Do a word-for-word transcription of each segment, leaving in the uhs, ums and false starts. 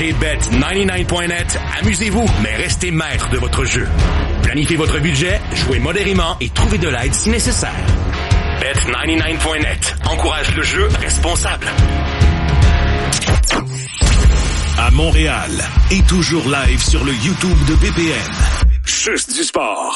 Chez Bet quatre-vingt-dix-neuf point net, amusez-vous, mais restez maître de votre jeu. Planifiez votre budget, jouez modérément et trouvez de l'aide si nécessaire. Bet quatre-vingt-dix-neuf point net encourage le jeu responsable. À Montréal et toujours live sur le YouTube de B P M. Juste du sport.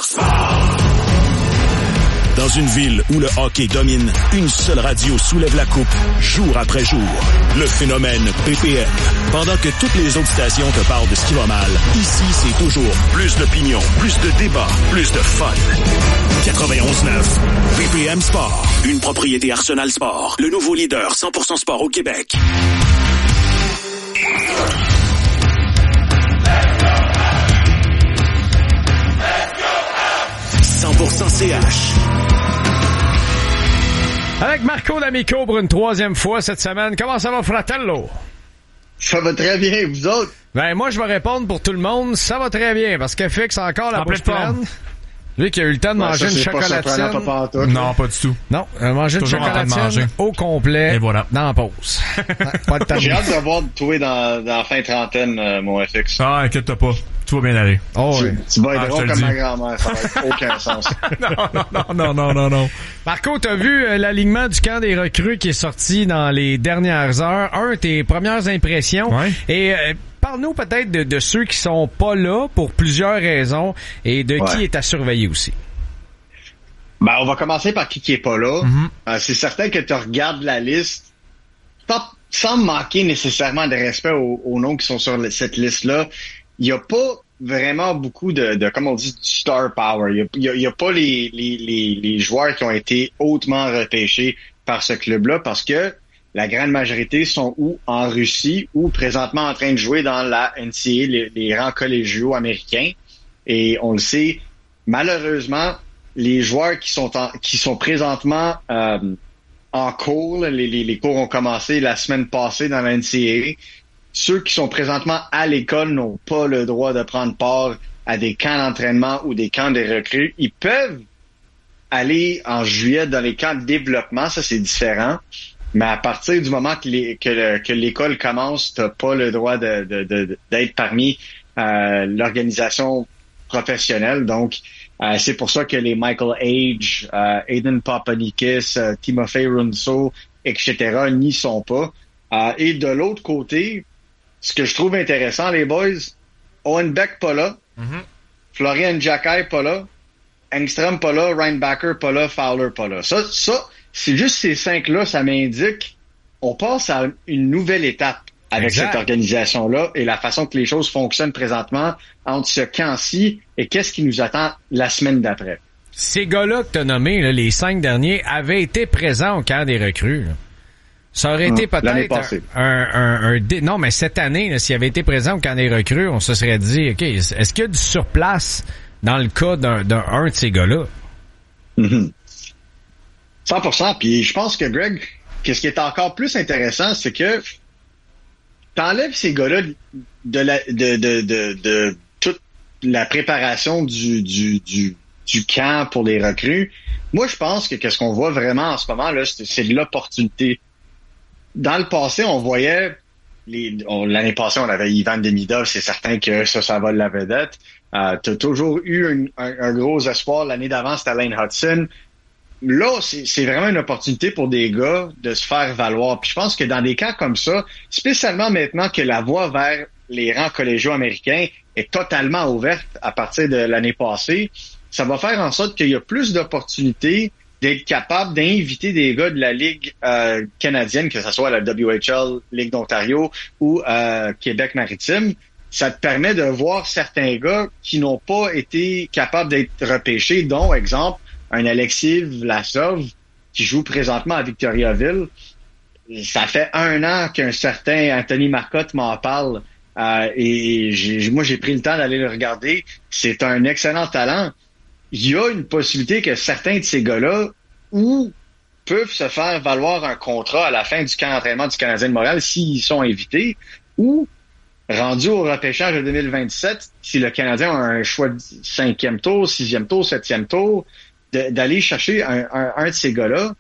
Dans une ville où le hockey domine, une seule radio soulève la coupe, jour après jour. Le phénomène B P M. Pendant que toutes les autres stations te parlent de ce qui va mal, ici, c'est toujours plus d'opinion, plus de débats, plus de fun. quatre-vingt-onze neuf. B P M Sport. Une propriété Arsenal Sport. Le nouveau leader cent pour cent sport au Québec. cent pour cent C H. Avec Marco D'Amico pour une troisième fois cette semaine. Comment ça va, fratello? Ça va très bien, vous autres? Ben, moi, je vais répondre pour tout le monde. Ça va très bien, parce que Fix a encore la bouche pleine. Lui qui a eu le temps de ouais, manger ça, une chocolatine. Pas pas tout, non, pas du tout. Non, euh, manger une chocolatine au complet. Et voilà. Dans la pause. Pas de temps. J'ai hâte de voir toi dans, dans la fin trentaine, euh, mon F X. Ah, inquiète-toi pas. Tout va bien aller. Oh, tu, oui. tu vas être ah, drôle comme ma grand-mère. Ça va être aucun sens. non, non, non, non, non, non. Marco, t'as vu euh, l'alignement du camp des recrues qui est sorti dans les dernières heures. Un, tes premières impressions. Ouais. Et euh, parle-nous peut-être de, de ceux qui sont pas là pour plusieurs raisons et de ouais. qui est à surveiller aussi. Ben, on va commencer par qui qui est pas là. Mm-hmm. Euh, c'est certain que tu regardes la liste sans manquer nécessairement de respect aux, aux noms qui sont sur cette liste-là. Il y a pas vraiment beaucoup de, de comme on dit, du star power. Il y a, il y a, il y a pas les, les, les, les joueurs qui ont été hautement repêchés par ce club-là parce que la grande majorité sont ou en Russie ou présentement en train de jouer dans la N C A A, les, les rangs collégiaux américains. Et on le sait, malheureusement, les joueurs qui sont en, qui sont présentement euh, en cours, les, les, les cours ont commencé la semaine passée dans la N C A A. Ceux qui sont présentement à l'école n'ont pas le droit de prendre part à des camps d'entraînement ou des camps de recrues. Ils peuvent aller en juillet dans les camps de développement, ça c'est différent. Mais à partir du moment que, les, que, le, que l'école commence, t'as pas le droit de, de, de, d'être parmi euh, l'organisation professionnelle. Donc, euh, c'est pour ça que les Michael Age, euh, Aiden Papanikis, euh, Timofey Runso, et cetera n'y sont pas. Euh, et de l'autre côté, ce que je trouve intéressant, les boys, Owen Beck pas là, mm-hmm. Florian Jacquet pas là, Engstrom pas là, Reinbacher pas là, Fowler pas là. Ça, ça, c'est juste ces cinq-là, ça m'indique on passe à une nouvelle étape avec exact. Cette organisation-là et la façon que les choses fonctionnent présentement entre ce camp-ci et qu'est-ce qui nous attend la semaine d'après. Ces gars-là que tu as nommés, là, les cinq derniers, avaient été présents au camp des recrues. Là. Ça aurait été peut-être un, un, un, un, un... Non, mais cette année, là, s'il avait été présent au camp des recrues, on se serait dit, OK, est-ce qu'il y a du surplace dans le cas d'un, d'un un de ces gars-là? Mm-hmm. cent pour cent. Puis je pense que, Greg, qu'est-ce qui est encore plus intéressant, c'est que t'enlèves ces gars-là de la de de de, de toute la préparation du, du du du camp pour les recrues. Moi, je pense que qu'est-ce qu'on voit vraiment en ce moment là, c'est, c'est de l'opportunité. Dans le passé, on voyait les, on, l'année passée, on avait Ivan Demidov, c'est certain que ça, ça va la vedette. Euh, t'as toujours eu un, un, un gros espoir. L'année d'avant, c'était Lane Hudson. Là, c'est, c'est vraiment une opportunité pour des gars de se faire valoir. Puis je pense que dans des cas comme ça, spécialement maintenant que la voie vers les rangs collégiaux américains est totalement ouverte à partir de l'année passée, ça va faire en sorte qu'il y a plus d'opportunités d'être capable d'inviter des gars de la Ligue euh, canadienne, que ce soit la W H L, Ligue d'Ontario ou euh, Québec maritime. Ça te permet de voir certains gars qui n'ont pas été capables d'être repêchés, dont, exemple, un Alexis Vlasov qui joue présentement à Victoriaville. Ça fait un an qu'un certain Anthony Marcotte m'en parle euh, et j'ai, moi, j'ai pris le temps d'aller le regarder. C'est un excellent talent. Il y a une possibilité que certains de ces gars-là ou peuvent se faire valoir un contrat à la fin du camp d'entraînement du Canadien de Montréal s'ils sont invités ou rendu au repêchage de deux mille vingt-sept, si le Canadien a un choix de cinquième tour, sixième tour, septième tour, de, d'aller chercher un, un, un de ces gars-là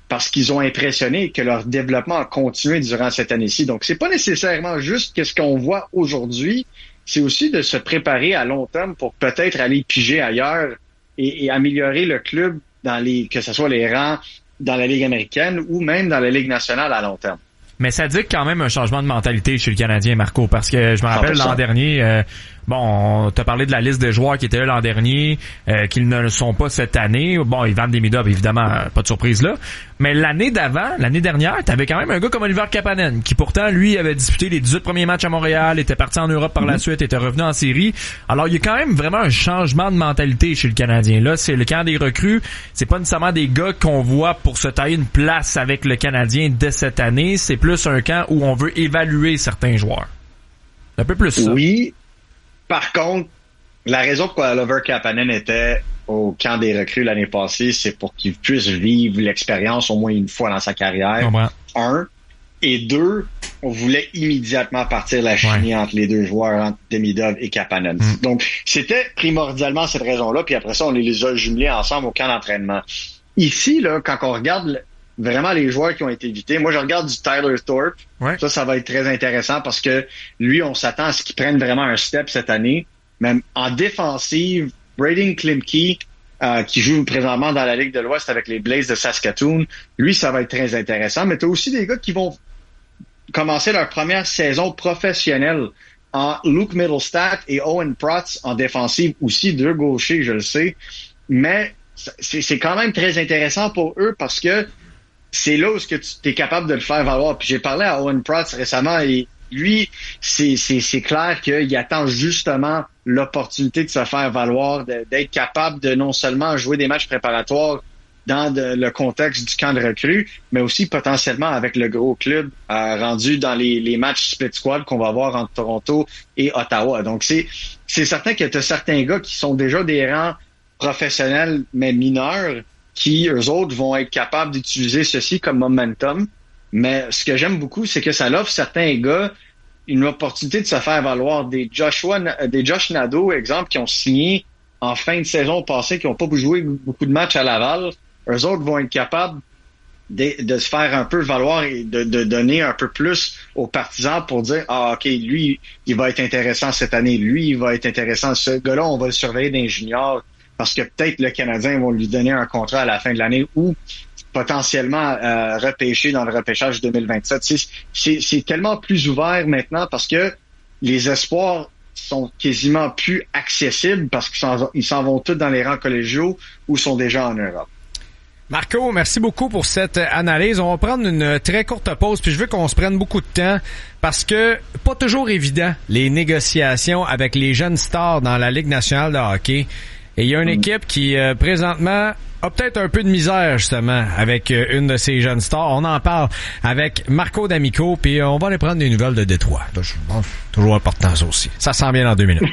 parce qu'ils ont impressionné et que leur développement a continué durant cette année-ci. Donc, c'est pas nécessairement juste qu'est-ce qu'on voit aujourd'hui, c'est aussi de se préparer à long terme pour peut-être aller piger ailleurs et, et améliorer le club dans les, que ce soit les rangs dans la Ligue américaine ou même dans la Ligue nationale à long terme. Mais ça dit quand même un changement de mentalité chez le Canadien, Marco, parce que je me rappelle l'an dernier, euh, bon, on t'a parlé de la liste des joueurs qui étaient là l'an dernier, euh, qu'ils ne le sont pas cette année. Bon, Ivan Demidov, évidemment, pas de surprise là. Mais l'année d'avant, l'année dernière, t'avais quand même un gars comme Oliver Kapanen, qui pourtant, lui, avait disputé les dix-huit premiers matchs à Montréal, était parti en Europe par mm-hmm. la suite, était revenu en série. Alors, il y a quand même vraiment un changement de mentalité chez le Canadien. Là, c'est le camp des recrues. C'est pas nécessairement des gars qu'on voit pour se tailler une place avec le Canadien dès cette année. C'est plus plus un camp où on veut évaluer certains joueurs. Un peu plus ça. Oui. Par contre, la raison pourquoi Oliver Kapanen était au camp des recrues l'année passée, c'est pour qu'il puisse vivre l'expérience au moins une fois dans sa carrière. Un. Et deux, on voulait immédiatement partir la chimie ouais. entre les deux joueurs, entre Demidov et Kapanen. Mm. Donc, c'était primordialement cette raison-là, puis après ça, on les a jumelés ensemble au camp d'entraînement. Ici, là, quand on regarde vraiment les joueurs qui ont été invités. Moi, je regarde du Tyler Thorpe. Ouais. Ça, ça va être très intéressant parce que lui, on s'attend à ce qu'il prenne vraiment un step cette année. Même en défensive, Braden Klimke, euh, qui joue présentement dans la Ligue de l'Ouest avec les Blaze de Saskatoon, lui, ça va être très intéressant. Mais tu as aussi des gars qui vont commencer leur première saison professionnelle en Luke Middlestat et Owen Protz en défensive aussi, deux gauchers, je le sais. Mais c'est, c'est quand même très intéressant pour eux parce que c'est là où tu es capable de le faire valoir. Puis j'ai parlé à Owen Protz récemment et lui, c'est, c'est, c'est clair qu'il attend justement l'opportunité de se faire valoir, de, d'être capable de non seulement jouer des matchs préparatoires dans de, le contexte du camp de recrue, mais aussi potentiellement avec le gros club euh, rendu dans les, les matchs split squad qu'on va voir entre Toronto et Ottawa. Donc c'est, c'est certain que tu as certains gars qui sont déjà des rangs professionnels mais mineurs, qui, eux autres, vont être capables d'utiliser ceci comme momentum. Mais ce que j'aime beaucoup, c'est que ça offre certains gars une opportunité de se faire valoir. Des Joshua, des Josh Nadeau, exemple, qui ont signé en fin de saison passée, qui n'ont pas joué beaucoup de matchs à Laval. Eux autres vont être capables de, de se faire un peu valoir et de, de donner un peu plus aux partisans pour dire, ah, OK, lui, il va être intéressant cette année. Lui, il va être intéressant. Ce gars-là, on va le surveiller d'un junior. Parce que peut-être le Canadien va lui donner un contrat à la fin de l'année ou potentiellement euh, repêcher dans le repêchage deux mille vingt-sept. C'est, c'est, c'est tellement plus ouvert maintenant parce que les espoirs sont quasiment plus accessibles parce qu'ils s'en, ils s'en vont tous dans les rangs collégiaux ou sont déjà en Europe. Marco, merci beaucoup pour cette analyse. On va prendre une très courte pause, puis je veux qu'on se prenne beaucoup de temps parce que pas toujours évident les négociations avec les jeunes stars dans la Ligue nationale de hockey. Et il y a une équipe qui, euh, présentement, a peut-être un peu de misère, justement, avec euh, une de ces jeunes stars. On en parle avec Marco D'Amico, puis euh, on va aller prendre des nouvelles de Détroit. Là, je pense toujours important, ça aussi. Ça s'en vient dans deux minutes.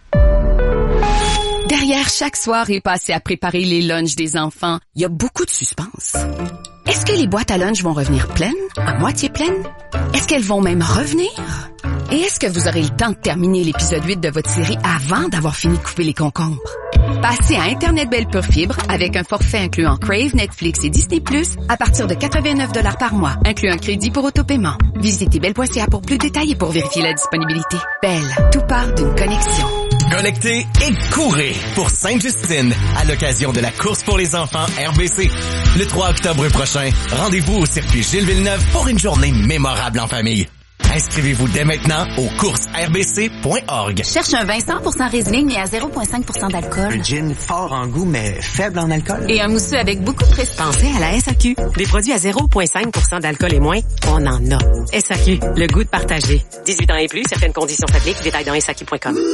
Derrière chaque soirée passée à préparer les lunchs des enfants, il y a beaucoup de suspense. Est-ce que les boîtes à lunch vont revenir pleines, à moitié pleines? Est-ce qu'elles vont même revenir? Et est-ce que vous aurez le temps de terminer l'épisode huit de votre série avant d'avoir fini de couper les concombres? Passez à Internet Belle Pure Fibre avec un forfait incluant Crave, Netflix et Disney plus, à partir de quatre-vingt-neuf dollars par mois, inclus un crédit pour autopaiement. Visitez belle point c a pour plus de détails et pour vérifier la disponibilité. Belle, tout part d'une connexion. Connectez et courez pour Sainte-Justine à l'occasion de la course pour les enfants R B C. Le trois octobre prochain, rendez-vous au circuit Gilles Villeneuve pour une journée mémorable en famille. Inscrivez-vous dès maintenant au courses r b c point org. Cherche un vin cent pour cent Riesling mais à zéro virgule cinq pour cent d'alcool. Un gin fort en goût mais faible en alcool. Et un mousseux avec beaucoup de prestige. Pensez à la S A Q. Des produits à zéro virgule cinq pour cent d'alcool et moins, on en a. S A Q, le goût de partager. dix-huit ans et plus, certaines conditions s'appliquent. Détails dans S A Q point com.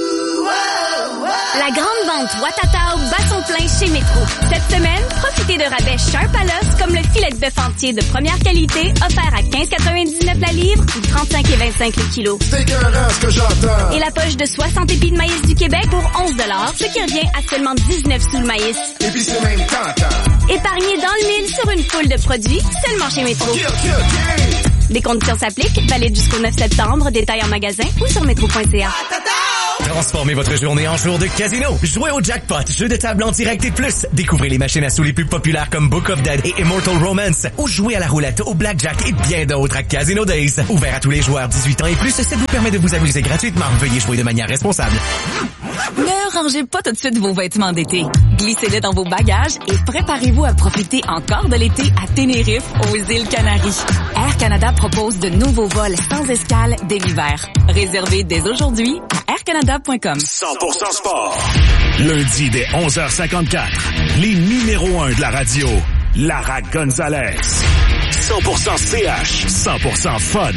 La grande vente Watatao bat son plein chez Métro. Cette semaine, profitez de rabais Sharp à l'os comme le filet de bœuf entier de première qualité offert à quinze quatre-vingt-dix-neuf la livre ou trente-cinq et vingt-cinq le kilo. C'est écœurant ce que j'entends. Et la poche de soixante épis de maïs du Québec pour onze dollars, ce qui revient à seulement dix-neuf sous le maïs. Et puis c'est même tentant. Épargnez dans le mille sur une foule de produits seulement chez Métro. Okay, okay, okay. Des conditions s'appliquent, valide jusqu'au neuf septembre, détail en magasin ou sur métro point c a. Transformez votre journée en jour de casino. Jouez au jackpot, jeu de table en direct et plus. Découvrez les machines à sous les plus populaires comme Book of Dead et Immortal Romance. Ou jouez à la roulette, au blackjack et bien d'autres à Casino Days. Ouvert à tous les joueurs dix-huit ans et plus, ça vous permet de vous amuser gratuitement. Veuillez jouer de manière responsable. Ne rangez pas tout de suite vos vêtements d'été. Glissez-les dans vos bagages et préparez-vous à profiter encore de l'été à Tenerife, aux îles Canaries. Air Canada propose de nouveaux vols sans escale dès l'hiver. Réservez dès aujourd'hui à air canada point com. cent pour cent sport. Lundi dès onze heures cinquante-quatre. Les numéros un de la radio. Lara Gonzalez. cent pour cent C H. cent pour cent fun.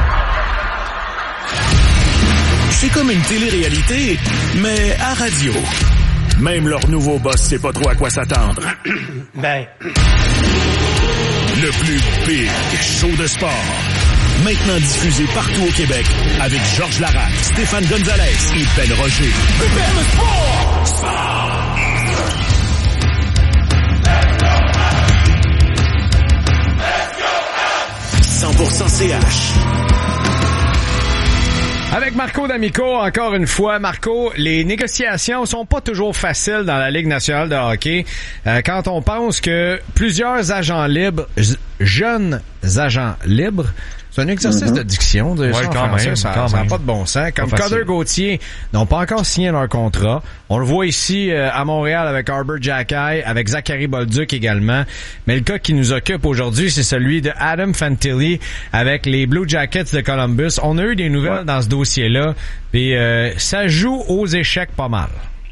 C'est comme une télé-réalité, mais à radio. Même leur nouveau boss sait pas trop à quoi s'attendre. Ben... Le plus big show de sport. Maintenant diffusé partout au Québec avec Georges Larac, Stéphane Gonzalez et Ben Roger. B P M Sport! Sport! cent pour cent C H. Avec Marco D'Amico, encore une fois. Marco, les négociations sont pas toujours faciles dans la Ligue nationale de hockey. Euh, quand on pense que plusieurs agents libres, jeunes agents libres, c'est un exercice mm-hmm. de diction. De ouais, ça, quand français, même, ça n'a pas de bon sens. Comme Cutter Gauthier n'ont pas encore signé leur contrat. On le voit ici euh, à Montréal avec Arbor Xhekaj, avec Zachary Bolduc également. Mais le cas qui nous occupe aujourd'hui, c'est celui de Adam Fantilli avec les Blue Jackets de Columbus. On a eu des nouvelles ouais. dans ce dossier-là. Puis euh, ça joue aux échecs pas mal.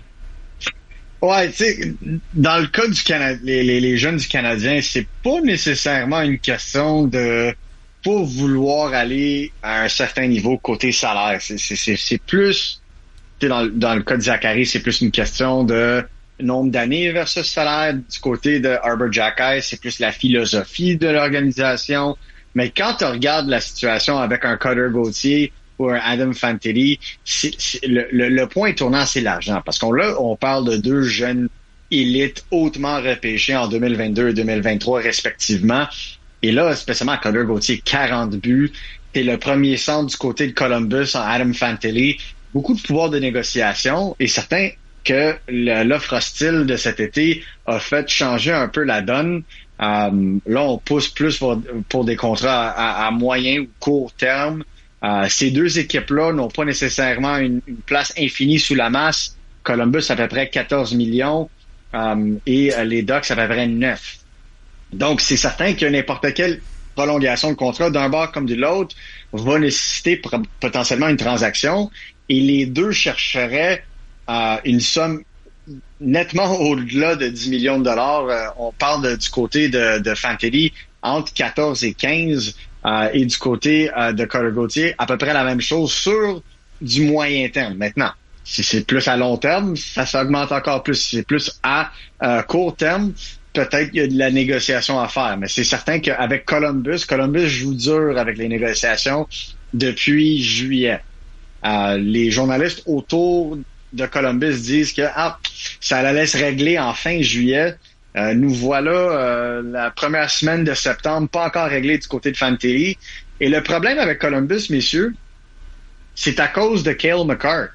Ouais, tu sais, dans le cas du Canada, les, les, les jeunes du Canadien, c'est pas nécessairement une question de pas vouloir aller à un certain niveau côté salaire. C'est, c'est, c'est, c'est plus, dans, dans le cas de Zachary, c'est plus une question de nombre d'années versus salaire. Du côté de Arbor Xhekaj, c'est plus la philosophie de l'organisation. Mais quand tu regardes la situation avec un Cutter Gauthier ou un Adam Fantilli, c'est, c'est, le, le, le point tournant, c'est l'argent. Parce qu'on là, on parle de deux jeunes élites hautement repêchés en deux mille vingt-deux et deux mille vingt-trois respectivement. Et là, spécialement Cutter Gauthier, quarante buts. T'es le premier centre du côté de Columbus en Adam Fantilli. Beaucoup de pouvoir de négociation et certain que l'offre hostile de cet été a fait changer un peu la donne. Um, là, on pousse plus pour, pour des contrats à, à moyen ou court terme. Uh, ces deux équipes-là n'ont pas nécessairement une, une place infinie sous la masse. Columbus, à peu près quatorze millions um, et uh, les Ducks, à peu près neuf. Donc, c'est certain que n'importe quelle prolongation de contrat d'un bord comme de l'autre va nécessiter p- potentiellement une transaction et les deux chercheraient uh, une somme nettement au-delà de dix millions de dollars. Uh, on parle de, du côté de, de Fantilli entre quatorze et quinze uh, et du côté uh, de Cutter Gauthier à peu près la même chose sur du moyen terme. Maintenant, si c'est plus à long terme, ça s'augmente encore plus. Si c'est plus à uh, court terme, peut-être qu'il y a de la négociation à faire, mais c'est certain qu'avec Columbus, Columbus joue dur avec les négociations depuis juillet. Euh, les journalistes autour de Columbus disent que ah, ça la laisse régler en fin juillet. Euh, nous voilà euh, la première semaine de septembre, pas encore réglé du côté de Fantilli. Et le problème avec Columbus, messieurs, c'est à cause de Cale Makar.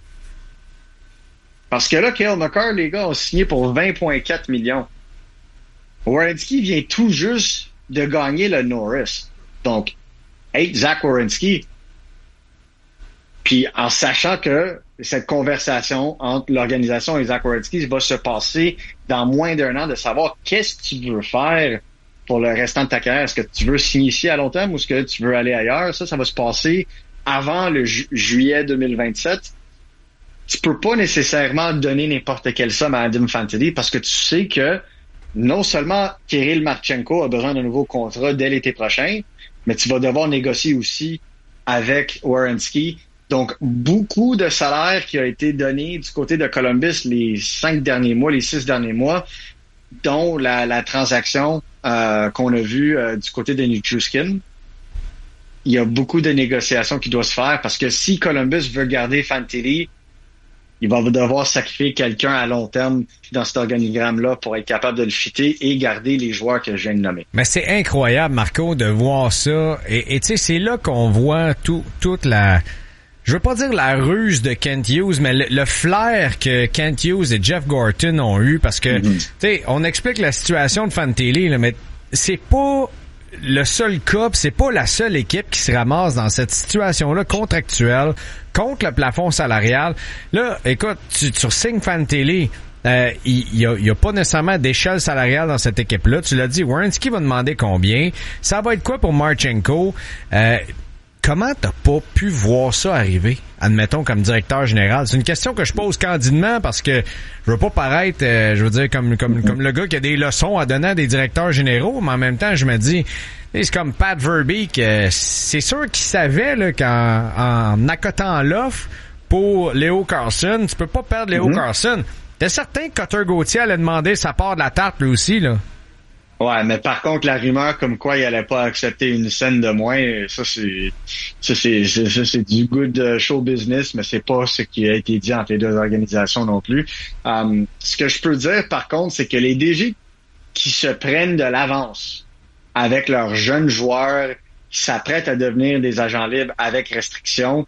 Parce que là, Cale Makar, les gars, ont signé pour vingt virgule quatre millions. Werenski vient tout juste de gagner le Norris. Donc, hey, Zach Werenski. Puis, en sachant que cette conversation entre l'organisation et Zach Werenski va se passer dans moins d'un an, de savoir qu'est-ce que tu veux faire pour le restant de ta carrière. Est-ce que tu veux signer ici à long terme ou est-ce que tu veux aller ailleurs? Ça, ça va se passer avant le ju- juillet deux mille vingt-sept. Tu peux pas nécessairement donner n'importe quelle somme à Adam Fantilli parce que tu sais que non seulement Kirill Marchenko a besoin d'un nouveau contrat dès l'été prochain, mais tu vas devoir négocier aussi avec Werenski. Donc, beaucoup de salaire qui a été donné du côté de Columbus les cinq derniers mois, les six derniers mois, dont la, la transaction euh, qu'on a vue euh, du côté de Nichushkin. Il y a beaucoup de négociations qui doivent se faire parce que si Columbus veut garder Fantilli, il va devoir sacrifier quelqu'un à long terme dans cet organigramme-là pour être capable de le fitter et garder les joueurs que je viens de nommer. Mais c'est incroyable, Marco, de voir ça. Et tu sais, c'est là qu'on voit tout, toute la... je veux pas dire la ruse de Kent Hughes, mais le, le flair que Kent Hughes et Jeff Gorton ont eu, parce que, mm-hmm. tu sais, on explique la situation de Fantilli, là, mais c'est pas le seul cas, c'est pas la seule équipe qui se ramasse dans cette situation-là contractuelle contre le plafond salarial. Là, écoute, tu, tu signes Fantilli, euh, il y a, y a pas nécessairement d'échelle salariale dans cette équipe-là. Tu l'as dit, Werenski va demander combien. Ça va être quoi pour Marchenko? Euh, Comment t'as pas pu voir ça arriver, admettons, comme directeur général? C'est une question que je pose candidement parce que je veux pas paraître, euh, je veux dire, comme comme comme le gars qui a des leçons à donner à des directeurs généraux, mais en même temps, je me dis, c'est comme Pat Verbeek, euh, c'est sûr qu'il savait là, qu'en en accotant l'offre pour Leo Carlsson, tu peux pas perdre Leo mm-hmm. Carlsson. T'es certain que Cutter Gauthier allait demander sa part de la tarte, lui aussi, là? Ouais, mais par contre, la rumeur comme quoi il allait pas accepter une scène de moins, ça c'est ça c'est ça c'est du good show business, mais c'est pas ce qui a été dit entre les deux organisations non plus. Um, ce que je peux dire par contre, c'est que les D G qui se prennent de l'avance avec leurs jeunes joueurs qui s'apprêtent à devenir des agents libres avec restriction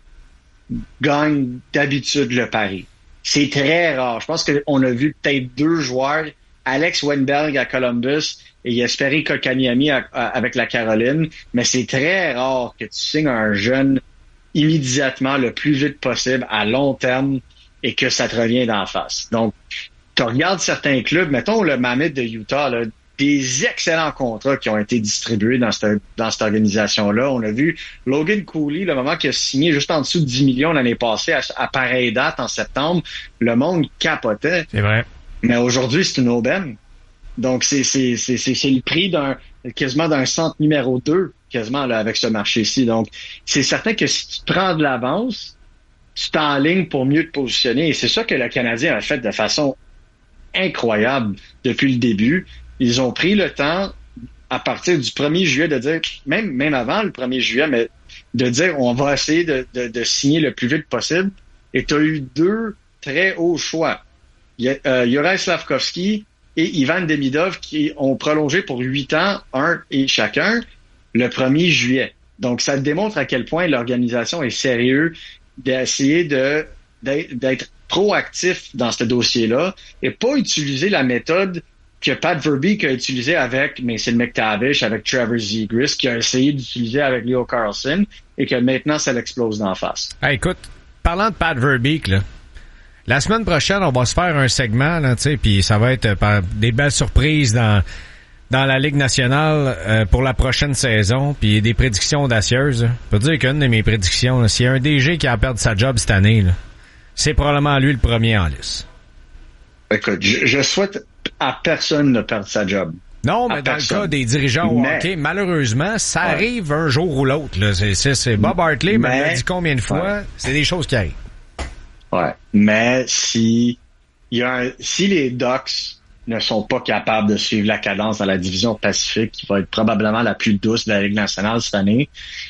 gagnent d'habitude le pari. C'est très rare. Je pense qu'on a vu peut-être deux joueurs, Alex Wennberg à Columbus et Jesperi Kotkaniemi avec la Caroline, mais c'est très rare que tu signes un jeune immédiatement le plus vite possible à long terme et que ça te revient d'en face. Donc, tu regardes certains clubs, mettons le Mammoth de Utah, là, des excellents contrats qui ont été distribués dans cette, dans cette organisation-là. On a vu Logan Cooley, le moment qu'il a signé juste en dessous de dix millions l'année passée, à, à pareille date, en septembre, le monde capotait. C'est vrai. Mais aujourd'hui, c'est une aubaine. Donc, c'est, c'est, c'est, c'est, c'est le prix d'un, quasiment d'un centre numéro deux, quasiment, là, avec ce marché-ci. Donc, c'est certain que si tu prends de l'avance, tu t'enlignes pour mieux te positionner. Et c'est ça que le Canadien a fait de façon incroyable depuis le début. Ils ont pris le temps, à partir du premier juillet, de dire, même, même avant le premier juillet, mais de dire, on va essayer de, de, de signer le plus vite possible. Et tu as eu deux très hauts choix. Il y a, euh, Juraj Slafkovský et Ivan Demidov qui ont prolongé pour huit ans, un et chacun, le premier juillet. Donc, ça démontre à quel point l'organisation est sérieuse d'essayer de, d'être, d'être proactif dans ce dossier-là et pas utiliser la méthode que Pat Verbeek a utilisée avec Mason McTavish, avec Trevor Zegras, qui a essayé d'utiliser avec Leo Carlsson et que maintenant, ça l'explose d'en face. Hey, écoute, parlant de Pat Verbeek, là, la semaine prochaine, on va se faire un segment, là, tu sais, puis ça va être euh, par des belles surprises dans dans la Ligue nationale euh, pour la prochaine saison, puis des prédictions audacieuses. Je peux dire qu'une de mes prédictions, là, s'il y a un D G qui a perdu sa job cette année, là, c'est probablement lui le premier en lice. Écoute, je, je souhaite à personne de perdre sa job. Non, mais à dans personne. Le cas des dirigeants au mais, hockey, malheureusement, ça ouais. arrive un jour ou l'autre. Là. C'est, c'est, c'est Bob Hartley, mais il a dit combien de fois, ouais. c'est des choses qui arrivent. Ouais, mais si il y a un, si les Ducks ne sont pas capables de suivre la cadence dans la division Pacifique, qui va être probablement la plus douce de la Ligue nationale cette année,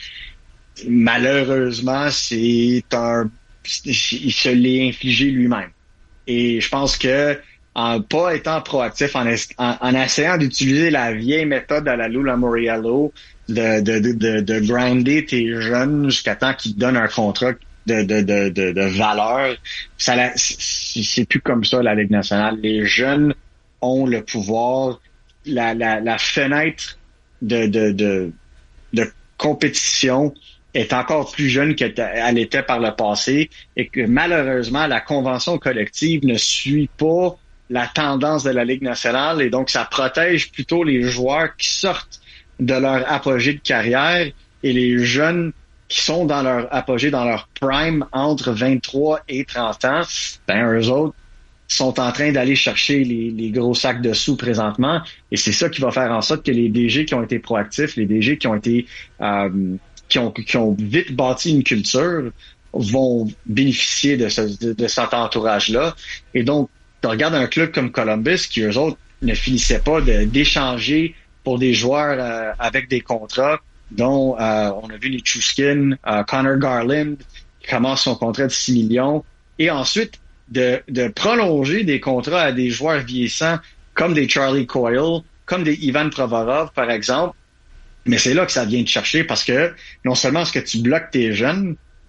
malheureusement, c'est un, il se l'est infligé lui-même. Et je pense que en pas étant proactif, en, en, en essayant d'utiliser la vieille méthode à la Lou Lamoriello de, de, de, de, de grinder tes jeunes jusqu'à temps qu'ils te donnent un contrat de, de, de, de, de valeur. Ça, c'est, c'est plus comme ça, la Ligue nationale. Les jeunes ont le pouvoir, la, la, la fenêtre de, de, de, de compétition est encore plus jeune qu'elle était par le passé et que malheureusement, la convention collective ne suit pas la tendance de la Ligue nationale et donc ça protège plutôt les joueurs qui sortent de leur apogée de carrière et les jeunes qui sont dans leur apogée, dans leur prime entre vingt-trois et trente ans, ben eux autres sont en train d'aller chercher les, les gros sacs de sous présentement et c'est ça qui va faire en sorte que les D G qui ont été proactifs, les D G qui ont été euh, qui ont qui ont vite bâti une culture vont bénéficier de, ce, de, de cet entourage-là. Et donc, tu regardes un club comme Columbus qui, eux autres, ne finissaient pas de, d'échanger pour des joueurs euh, avec des contrats dont euh, on a vu les Chuskin, euh, Connor Garland, qui commence son contrat de six millions, et ensuite de, de prolonger des contrats à des joueurs vieillissants comme des Charlie Coyle, comme des Ivan Provorov, par exemple. Mais c'est là que ça vient te chercher parce que non seulement est-ce que tu bloques tes jeunes,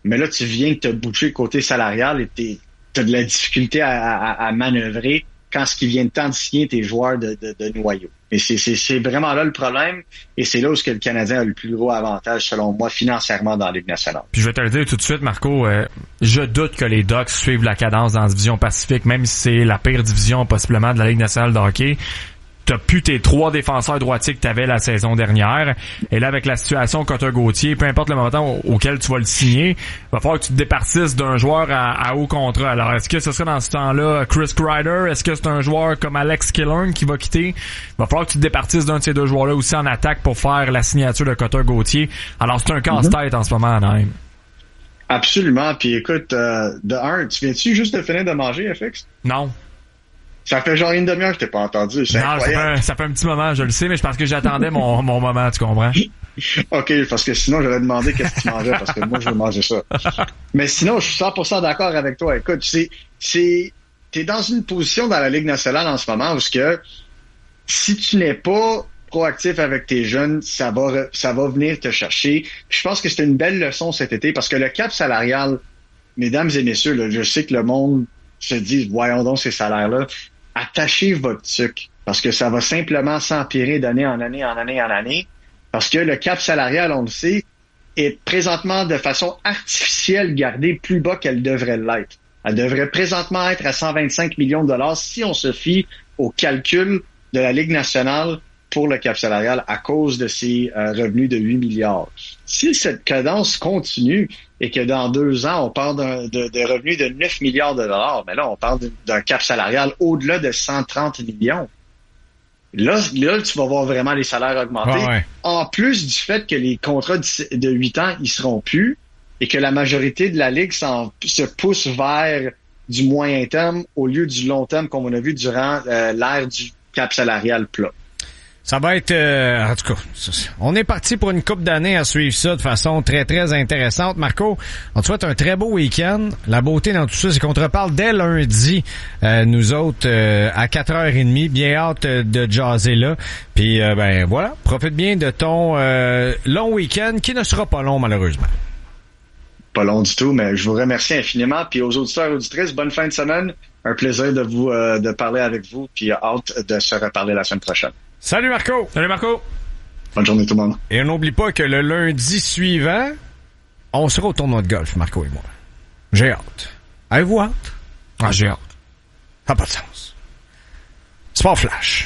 mais là, tu viens de te boucher côté salarial et t'es, t'as de la difficulté à, à, à manœuvrer quand ce qui vient de temps de signer tes joueurs de, de, de noyau. Et c'est, c'est, c'est vraiment là le problème, et c'est là où ce que le Canadien a le plus gros avantage, selon moi, financièrement dans la Ligue nationale. Puis je vais te le dire tout de suite, Marco, euh, je doute que les Ducks suivent la cadence dans la division Pacifique, même si c'est la pire division possiblement de la Ligue nationale de hockey. T'as plus tes trois défenseurs droitiers que t'avais la saison dernière. Et là, avec la situation Cotter-Gauthier, peu importe le montant auquel tu vas le signer, il va falloir que tu te départisses d'un joueur à, à haut contrat. Alors, est-ce que ce serait dans ce temps-là Chris Kreider? Est-ce que c'est un joueur comme Alex Killorn qui va quitter? Il va falloir que tu te départisses d'un de ces deux joueurs-là aussi en attaque pour faire la signature de Cotter-Gauthier. Alors, c'est un casse-tête mm-hmm. en ce moment, Anaheim. Absolument. Puis écoute, euh, de un, tu viens-tu juste de finir de manger, F X? Non. Ça fait genre une demi-heure que je t'ai pas entendu. C'est non, ça fait, un, ça fait un petit moment, je le sais, mais je pense que j'attendais mon, mon moment, tu comprends? OK, parce que sinon, j'allais demander qu'est-ce que tu mangeais, parce que moi, je veux manger ça. Mais sinon, je suis cent pour cent d'accord avec toi. Écoute, c'est, c'est, t'es dans une position dans la Ligue nationale en ce moment où ce que, si tu n'es pas proactif avec tes jeunes, ça va, ça va venir te chercher. Je pense que c'était une belle leçon cet été, parce que le cap salarial, mesdames et messieurs, là, je sais que le monde se dit, voyons donc ces salaires-là. Attachez votre sucre, parce que ça va simplement s'empirer d'année en année, en année, en année, parce que le cap salarial, on le sait, est présentement de façon artificielle gardé plus bas qu'elle devrait l'être. Elle devrait présentement être à cent vingt-cinq millions de dollars si on se fie au calcul de la Ligue nationale pour le cap salarial à cause de ses euh, revenus de huit milliards. Si cette cadence continue et que dans deux ans, on parle d'un, de, de revenus de neuf milliards de dollars, mais là, on parle d'un cap salarial au-delà de cent trente millions. Là, là, tu vas voir vraiment les salaires augmenter. Ouais, ouais. En plus du fait que les contrats de huit ans, ils seront plus et que la majorité de la Ligue se pousse vers du moyen terme au lieu du long terme comme on a vu durant euh, l'ère du cap salarial plat. Ça va être... Euh, en tout cas, on est parti pour une couple d'années à suivre ça de façon très, très intéressante. Marco, on te souhaite un très beau week-end. La beauté dans tout ça, c'est qu'on te reparle dès lundi, euh, nous autres, euh, à quatre heures trente. Bien hâte de jaser là. Puis, euh, ben voilà, profite bien de ton euh, long week-end qui ne sera pas long, malheureusement. Pas long du tout, mais je vous remercie infiniment. Puis aux auditeurs et auditrices, bonne fin de semaine. Un plaisir de vous euh, de parler avec vous. Puis hâte de se reparler la semaine prochaine. Salut Marco! Salut Marco! Bonne journée tout le monde. Et on n'oublie pas que le lundi suivant, on sera au tournoi de golf, Marco et moi. J'ai hâte. Avez-vous hâte? Ah, j'ai hâte. Ça n'a pas de sens. Sport Flash.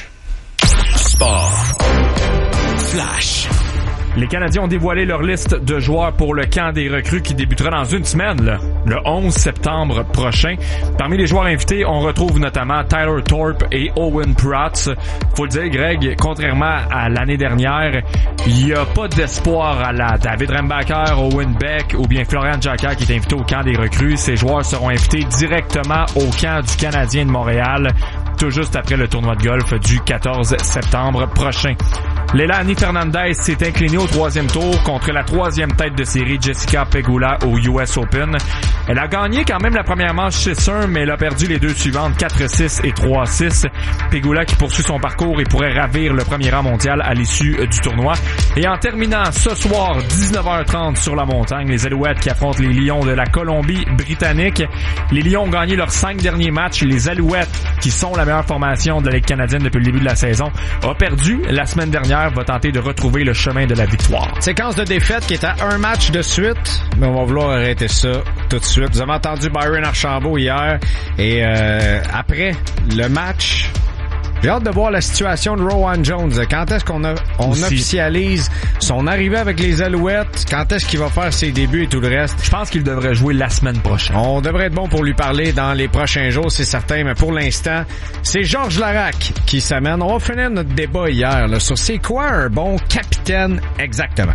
Sport Flash. Les Canadiens ont dévoilé leur liste de joueurs pour le camp des recrues qui débutera dans une semaine, là, le onze septembre prochain. Parmi les joueurs invités, on retrouve notamment Tyler Thorpe et Owen Prats. Faut le dire, Greg, contrairement à l'année dernière, il n'y a pas d'espoir à la David Rembacher, Owen Beck ou bien Florian Jacquard qui est invité au camp des recrues. Ces joueurs seront invités directement au camp du Canadien de Montréal, tout juste après le tournoi de golf du quatorze septembre prochain. Leilani Fernandez s'est inclinée au troisième tour contre la troisième tête de série Jessica Pegula au U S Open. Elle a gagné quand même la première manche six un, mais elle a perdu les deux suivantes quatre six et trois six. Pegula qui poursuit son parcours et pourrait ravir le premier rang mondial à l'issue du tournoi. Et en terminant ce soir, dix-neuf heures trente sur la montagne, les Alouettes qui affrontent les Lions de la Colombie-Britannique. Les Lions ont gagné leurs cinq derniers matchs. Les Alouettes, qui sont la meilleure formation de la Ligue canadienne depuis le début de la saison, ont perdu la semaine dernière, va tenter de retrouver le chemin de la victoire. Séquence de défaite qui est à un match de suite, mais on va vouloir arrêter ça tout de suite. Vous avez entendu Byron Archambault hier et euh, après le match, j'ai hâte de voir la situation de Rowan Jones. Quand est-ce qu'on a, on officialise son arrivée avec les Alouettes? Quand est-ce qu'il va faire ses débuts et tout le reste? Je pense qu'il devrait jouer la semaine prochaine. On devrait être bon pour lui parler dans les prochains jours, c'est certain. Mais pour l'instant, c'est Georges Laraque qui s'amène. On va finir notre débat hier là, sur c'est quoi un bon capitaine exactement.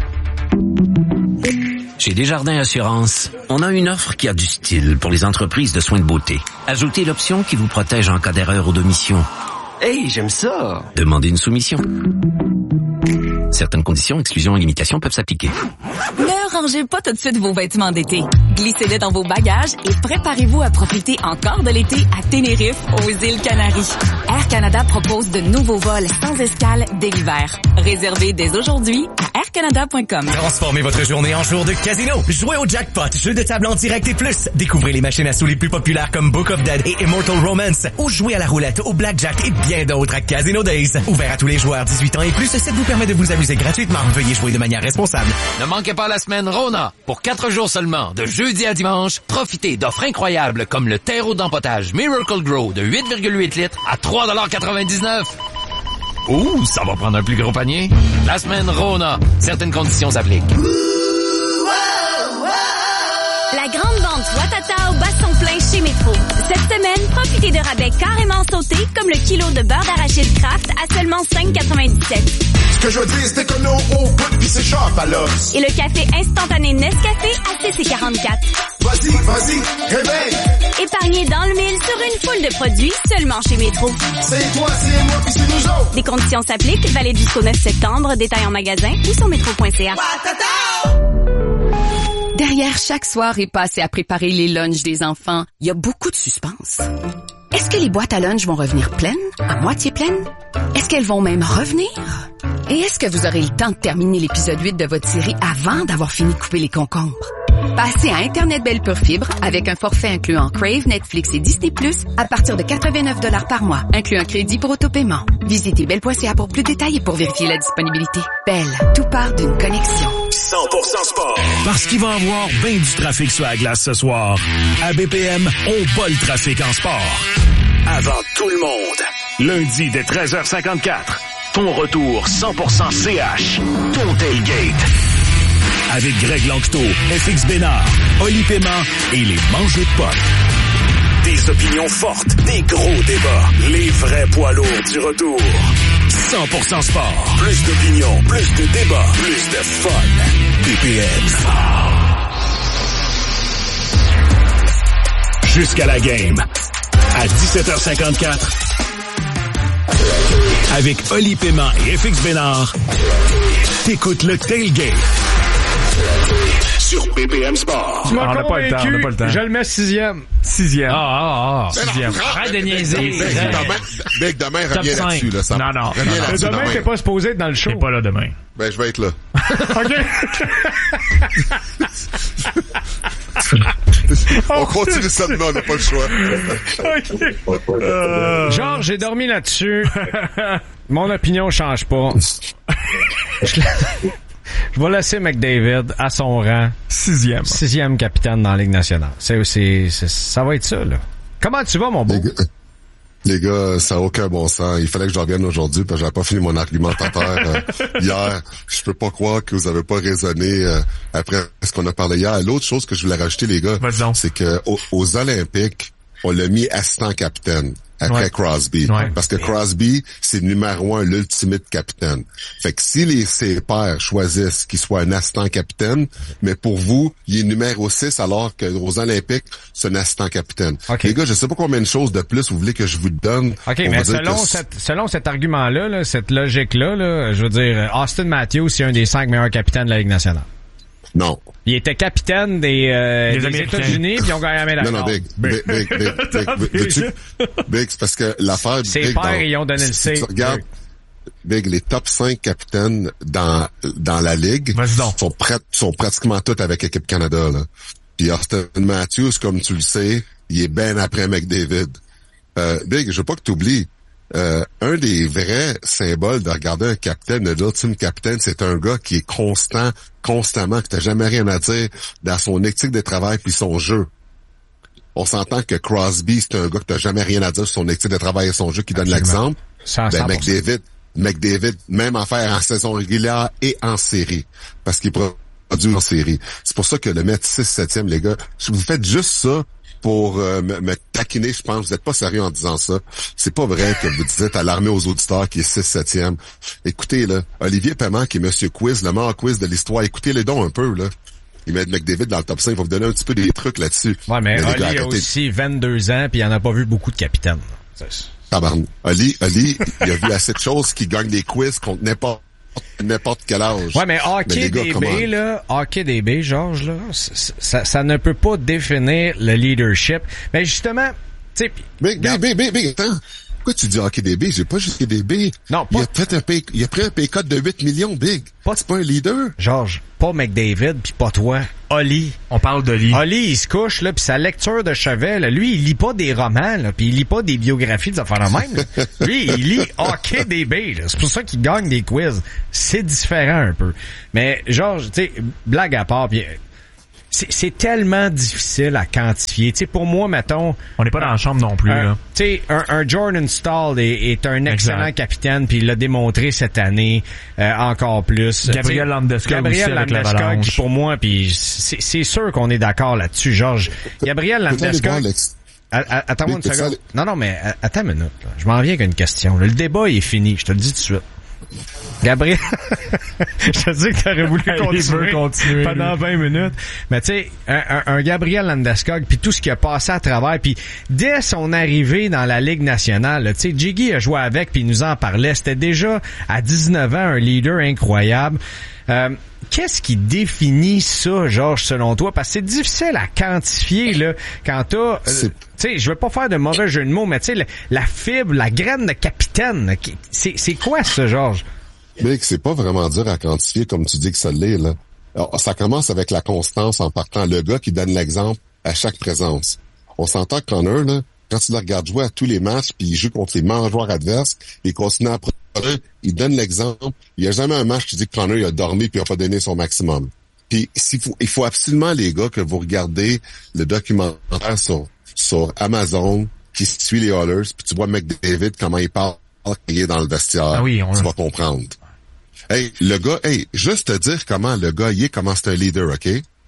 Chez Desjardins Assurance, on a une offre qui a du style pour les entreprises de soins de beauté. Ajoutez l'option qui vous protège en cas d'erreur ou d'omission. Hey, j'aime ça! Demandez une soumission. Certaines conditions, exclusions et limitations peuvent s'appliquer. Ne rangez pas tout de suite vos vêtements d'été. Glissez-le dans vos bagages et préparez-vous à profiter encore de l'été à Tenerife, aux îles Canaries. Air Canada propose de nouveaux vols sans escale dès l'hiver. Réservez dès aujourd'hui à air canada point com. Transformez votre journée en jour de casino. Jouez au jackpot, jeu de table en direct et plus. Découvrez les machines à sous les plus populaires comme Book of Dead et Immortal Romance. Ou jouez à la roulette, au blackjack et bien d'autres à Casino Days. Ouvert à tous les joueurs dix-huit ans et plus, ça vous permet de vous amuser gratuitement. Veuillez jouer de manière responsable. Ne manquez pas la semaine Rona. Pour quatre jours seulement, de jeudi à dimanche, profitez d'offres incroyables comme le terreau d'empotage Miracle Grow de huit virgule huit litres à trois dollars quatre-vingt-dix-neuf. Ouh, ça va prendre un plus gros panier. La semaine Rona. Certaines conditions s'appliquent. La grande vente Watatao bat son plein chez Métro. Cette semaine, profitez de rabais carrément sautés comme le kilo de beurre d'arachide Kraft à seulement cinq quatre-vingt-dix-sept. Ce que je veux dire, c'est que nos au bout pis c'est sharp à l'os. Et le café instantané Nescafé à six quarante-quatre. Vas-y, vas-y, réveille. Épargnez dans le mille sur une foule de produits seulement chez Métro. C'est toi, c'est moi pis c'est nous autres. Des conditions s'appliquent, valide jusqu'au neuf septembre, détail en magasin ou sur métro point c a. Derrière chaque soirée passée à préparer les lunchs des enfants, il y a beaucoup de suspense. Est-ce que les boîtes à lunch vont revenir pleines, à moitié pleines? Est-ce qu'elles vont même revenir? Et est-ce que vous aurez le temps de terminer l'épisode huit de votre série avant d'avoir fini de couper les concombres? Passez à Internet Belle Pure Fibre avec un forfait incluant Crave, Netflix et Disney plus, à partir de quatre-vingt-neuf dollars par mois, inclut un crédit pour autopaiement. Visitez belle point c a pour plus de détails et pour vérifier la disponibilité. Belle, tout part d'une connexion. cent pour cent sport. Parce qu'il va y avoir bien du trafic sur la glace ce soir. À B P M, on bat le trafic en sport. Avant tout le monde. Lundi dès treize heures cinquante-quatre. Ton retour cent pour cent C H. Ton tailgate. Avec Greg Lanctot, F X Bénard, Oli Paiement et les mangeux de potes. Des opinions fortes, des gros débats. Les vrais poids lourds du retour. cent pour cent sport. Plus d'opinions, plus de débats, plus de fun. B P M. Jusqu'à la game. À dix-sept heures cinquante-quatre. Avec Oli Paiement et F X Bénard. T'écoutes le tailgate. Sur B P M Sport. Tu m'as on n'a pas le temps, on n'a pas le temps. Je le mets sixième. Sixième. Ah, ah, ah. Sixième. Arrête de niaiser. Mec, demain, reviens là-dessus, là. Ça non, non. reviens non, là-dessus demain, t'es pas supposé être dans le show. T'es pas là demain. Ben, je vais être là. OK. On continue ça demain, on n'a pas le choix. OK. Euh... Genre, j'ai dormi là-dessus. Mon opinion change pas. Je vais laisser McDavid à son rang. Sixième. Sixième capitaine dans la Ligue nationale. C'est, c'est, c'est, ça va être ça, là. Comment tu vas, mon beau? Les gars, les gars, ça n'a aucun bon sens. Il fallait que je revienne aujourd'hui parce que j'avais pas fini mon argumentateur euh, hier. Je peux pas croire que vous avez pas raisonné euh, après ce qu'on a parlé hier. L'autre chose que je voulais rajouter, les gars, c'est que aux, aux Olympiques, on l'a mis assistant capitaine. Après ouais. Crosby. Ouais. Parce que Crosby, c'est numéro un, l'ultimate capitaine. Fait que si les, ses pairs choisissent qu'il soit un assistant capitaine, mais pour vous, il est numéro six alors qu'aux Olympiques, c'est un assistant capitaine. Okay. Les gars, je sais pas combien de choses de plus vous voulez que je vous donne. OK, mais selon, cette, selon cet argument-là, là, cette logique-là, là, je veux dire, Austin Matthews, c'est un des cinq meilleurs capitaines de la Ligue nationale. Non. Il était capitaine des, euh, des, des États-Unis puis ils ont gagné la médaille. Non, non, Big, Big, Big, Big, Big, Big, Big, c'est parce que l'affaire Ses Big, pères, ils ont donné le C. Si tu regardes, Big, les top cinq capitaines dans, dans la Ligue sont, prat- sont pratiquement tous avec l'équipe Canada, là. Puis Austin Matthews, comme tu le sais, il est bien après McDavid. Euh, Big, je veux pas que tu oublies. Euh, un des vrais symboles de regarder un capitaine, de l'ultime capitaine, c'est un gars qui est constant, constamment, que t'as jamais rien à dire dans son éthique de travail puis son jeu. On s'entend que Crosby, c'est un gars que t'as jamais rien à dire sur son éthique de travail et son jeu qui donne l'exemple. Ben, McDavid, McDavid, même affaire en saison régulière et en série. Parce qu'il produit en série. C'est pour ça que le mettre six septième, les gars, vous faites juste ça pour euh, me, me taquiner, je pense. Vous êtes pas sérieux en disant ça. C'est pas vrai que vous dites à l'armée aux auditeurs qui est six septième. Écoutez, là, Olivier Paiement, qui est Monsieur Quiz, le meilleur quiz de l'histoire, écoutez-les donc un peu, là. Il met McDavid dans le top cinq, il va vous donner un petit peu des trucs là-dessus. Ouais, mais, mais Oli a aussi vingt-deux ans, puis il en a pas vu beaucoup de capitaines. Tabarn. Oli, Oli, il a vu assez de choses qui gagnent des quiz contre n'importe n'importe quel âge. Ouais, mais hockey D B, là, hockey D B, Georges, là, ça, ça ne peut pas définir le leadership. Mais justement, tu sais... Mais, mais, mais, mais, mais, attends. Pourquoi tu dis hockey D B? J'ai pas juste hockey D B. Non, pas... Il a fait un pay, il a pris un pay cut de huit millions, Big. Pas, c'est pas un leader. Georges, pas McDavid pis pas toi. Oli. On parle d'Oli. Oli, il se couche, là, pis sa lecture de chevet, là, lui, il lit pas des romans, là, pis il lit pas des biographies des affaires de même, là. Lui, il lit hockey D B, là. C'est pour ça qu'il gagne des quiz. C'est différent un peu. Mais, Georges, tu sais, blague à part, pis C'est, c'est tellement difficile à quantifier. Tu sais, pour moi, mettons... On n'est pas dans la chambre non plus, un, là. Tu sais, un, un Jordan Staal est, est un excellent exact. capitaine, puis il l'a démontré cette année euh, encore plus. Gabriel Landeskog Gabriel aussi Landeskog, avec qui pour moi, puis c'est, c'est sûr qu'on est d'accord là-dessus, Georges. Gabriel Landeskog... Attends-moi une seconde. Non, non, mais attends une minute. Là. Je m'en viens avec une question. Là, le débat est fini, je te le dis tout de suite. Gabriel, je te dis que t'aurais voulu continuer, continuer pendant vingt minutes. Mais tu sais, un, un, un Gabriel Landeskog, puis tout ce qui a passé à travers, puis dès son arrivée dans la Ligue nationale, tu sais, Jiggy a joué avec, puis il nous en parlait. C'était déjà à dix-neuf ans un leader incroyable. Euh, qu'est-ce qui définit ça, Georges, selon toi? Parce que c'est difficile à quantifier, là, quand t'as... Euh, tu sais, je veux pas faire de mauvais jeu de mots, mais tu sais, la, la fibre, la graine de capitaine, c'est, c'est quoi ça, Georges? Mais c'est pas vraiment dur à quantifier, comme tu dis que ça l'est, là. Alors, ça commence avec la constance en partant. Le gars qui donne l'exemple à chaque présence. On s'entend que Connor, là, quand tu le regardes jouer à tous les matchs, puis il joue contre les mangeoires adverses, il continue à produire, il donne l'exemple. Il y a jamais un match qui dit que Connor il a dormi puis il a pas donné son maximum. Puis s'il faut, il faut absolument, les gars, que vous regardez le documentaire sur, sur Amazon qui suit les Oilers, puis tu vois McDavid, comment il parle, qu'il est dans le vestiaire. Ah oui, on tu vas comprendre. Hey, le gars, hey, juste te dire comment le gars y est, comment c'est un leader, OK?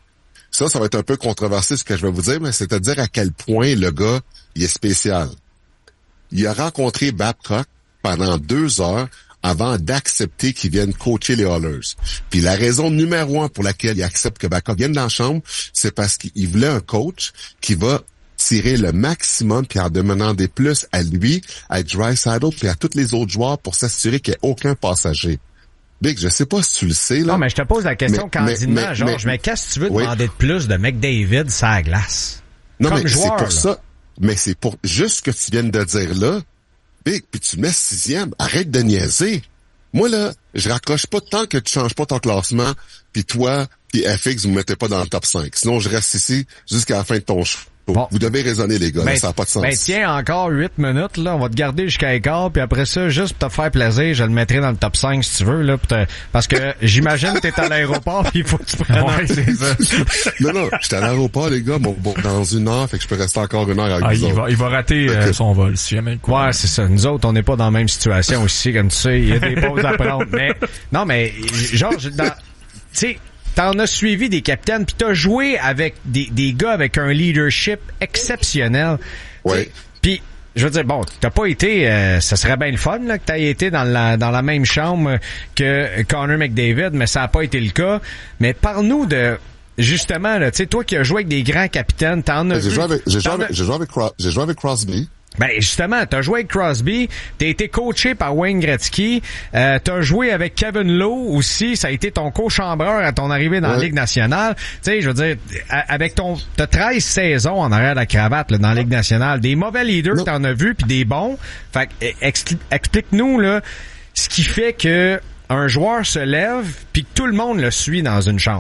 Ça, ça va être un peu controversé ce que je vais vous dire, mais c'est à dire à quel point le gars, il est spécial. Il a rencontré Babcock pendant deux heures avant d'accepter qu'il vienne coacher les Oilers. Puis la raison numéro un pour laquelle il accepte que Babcock vienne dans la chambre, c'est parce qu'il voulait un coach qui va tirer le maximum puis en demander plus à lui, à Draisaitl puis à tous les autres joueurs pour s'assurer qu'il n'y ait aucun passager. Big, je sais pas si tu le sais, là. Non, mais je te pose la question mais, candidement, mais, Georges, mais, mais qu'est-ce que tu veux oui. demander de plus de McDavid sur la glace? Non, Comme mais joueur, c'est pour là. ça. Mais c'est pour juste ce que tu viens de dire là. Big, puis tu mets sixième. Arrête de niaiser. Moi, là, je raccroche pas tant que tu changes pas ton classement, puis toi, puis F X, vous me mettez pas dans le top cinq. Sinon, je reste ici jusqu'à la fin de ton show. Bon. Vous devez raisonner, les gars. Ben, là, ça n'a pas de sens. Ben, tiens, encore huit minutes, là. On va te garder jusqu'à quart, puis après ça, juste pour te faire plaisir, je le mettrai dans le top cinq, si tu veux, là. Pour te... Parce que j'imagine que t'es à l'aéroport, puis il faut que tu prennes... Ouais, c'est ça. non, non, j'étais à l'aéroport, les gars, bon, bon, dans une heure, fait que je peux rester encore une heure avec ah, vous il autres. va, il va rater euh, son vol, si jamais. Ouais, c'est ça. Nous autres, on n'est pas dans la même situation aussi, comme tu sais. Il y a des pauses à prendre. Mais, non, mais, Georges, dans... tu sais, t'en as suivi des capitaines, puis t'as joué avec des, des gars avec un leadership exceptionnel. Oui. Puis, je veux dire, bon, t'as pas été, euh, ça serait bien le fun là, que t'aies été dans la dans la même chambre que Connor McDavid, mais ça a pas été le cas. Mais parle-nous de, justement, là, tu sais, toi qui as joué avec des grands capitaines, t'en as j'ai vu... Joué avec, j'ai, joué avec, j'ai, joué avec, j'ai joué avec Crosby. Ben justement, t'as joué avec Crosby, t'as été coaché par Wayne Gretzky, euh, t'as joué avec Kevin Lowe aussi, ça a été ton co-chambreur à ton arrivée dans ouais. la Ligue nationale. Tu sais, je veux dire, avec ton, t'as treize saisons en arrière de la cravate là, dans la Ligue nationale, des mauvais leaders que t'en as vu puis des bons. Fait expli- explique-nous là ce qui fait que un joueur se lève puis que tout le monde le suit dans une chambre.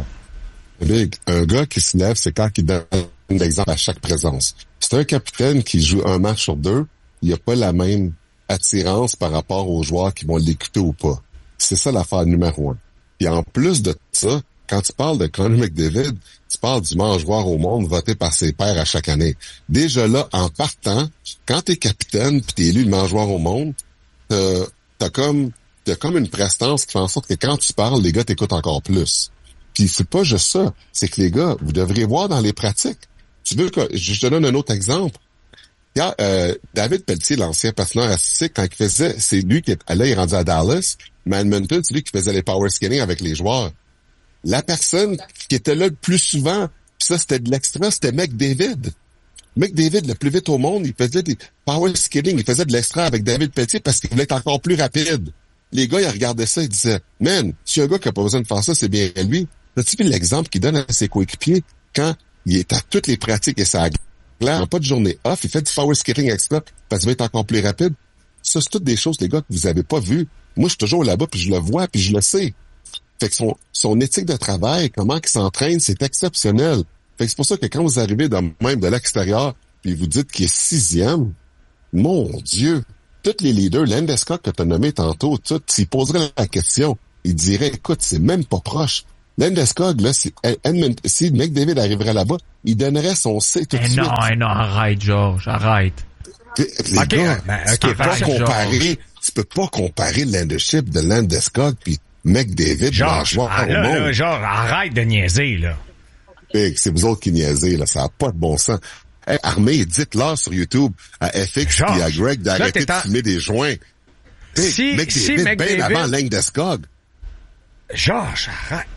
Big, un gars qui se lève, c'est quand il donne l'exemple à chaque présence. C'est un capitaine qui joue un match sur deux, il n'y a pas la même attirance par rapport aux joueurs qui vont l'écouter ou pas. C'est ça l'affaire numéro un. Et en plus de ça, quand tu parles de Connor McDavid, tu parles du meilleur joueur au monde voté par ses pairs à chaque année. Déjà là, en partant, quand t'es capitaine pis t'es élu le meilleur joueur au monde, t'as, t'as comme t'as comme une prestance qui fait en sorte que quand tu parles, les gars t'écoutent encore plus. Puis c'est pas juste ça, c'est que les gars, vous devriez voir dans les pratiques. Tu veux que je te donne un autre exemple? Il y a, euh, David Pelletier, l'ancien patineur artistique, quand il faisait, c'est lui qui est, là, il est rendu à Dallas, mais à Edmonton, c'est lui qui faisait les power skating avec les joueurs. La personne qui était là le plus souvent, pis ça, c'était de l'extra, c'était McDavid. McDavid, le plus vite au monde, il faisait des power skating, il faisait de l'extra avec David Pelletier parce qu'il voulait être encore plus rapide. les gars, ils regardaient ça, ils disaient, man, si un gars qui a pas besoin de faire ça, c'est bien lui. As-tu vu l'exemple qu'il donne à ses coéquipiers quand il est à toutes les pratiques et ça a pas de journée off, il fait du power skating extra parce qu'il va être encore plus rapide. Ça, c'est toutes des choses, les gars, que vous avez pas vues. Moi, je suis toujours là-bas, puis je le vois, puis je le sais. Fait que son, son éthique de travail, comment il s'entraîne, c'est exceptionnel. Fait que c'est pour ça que quand vous arrivez de même de l'extérieur, puis vous dites qu'il est sixième, mon Dieu, tous les leaders, Landeskog que tu as nommé tantôt, tout, s'il poserait la question, il dirait, écoute, c'est même pas proche. Landeskog, là, si, Edmund, si McDavid arriverait là-bas, il donnerait son C tout de suite. Non, non, arrête, Georges, arrête. Les okay, gars, ben, okay, tu peux pas comparer, tu peux pas comparer le leadership de Landeskog puis McDavid. Georges, ah, là, là, genre, arrête de niaiser, là. Big, c'est vous autres qui niaisez, là, ça n'a pas de bon sens. Hey, Armée, dites-leur sur YouTube à F X et à Greg d'arrêter de en... fumer des joints. Big, si, McDavid, si McDavid... bien avant Landeskog. Georges, arrête.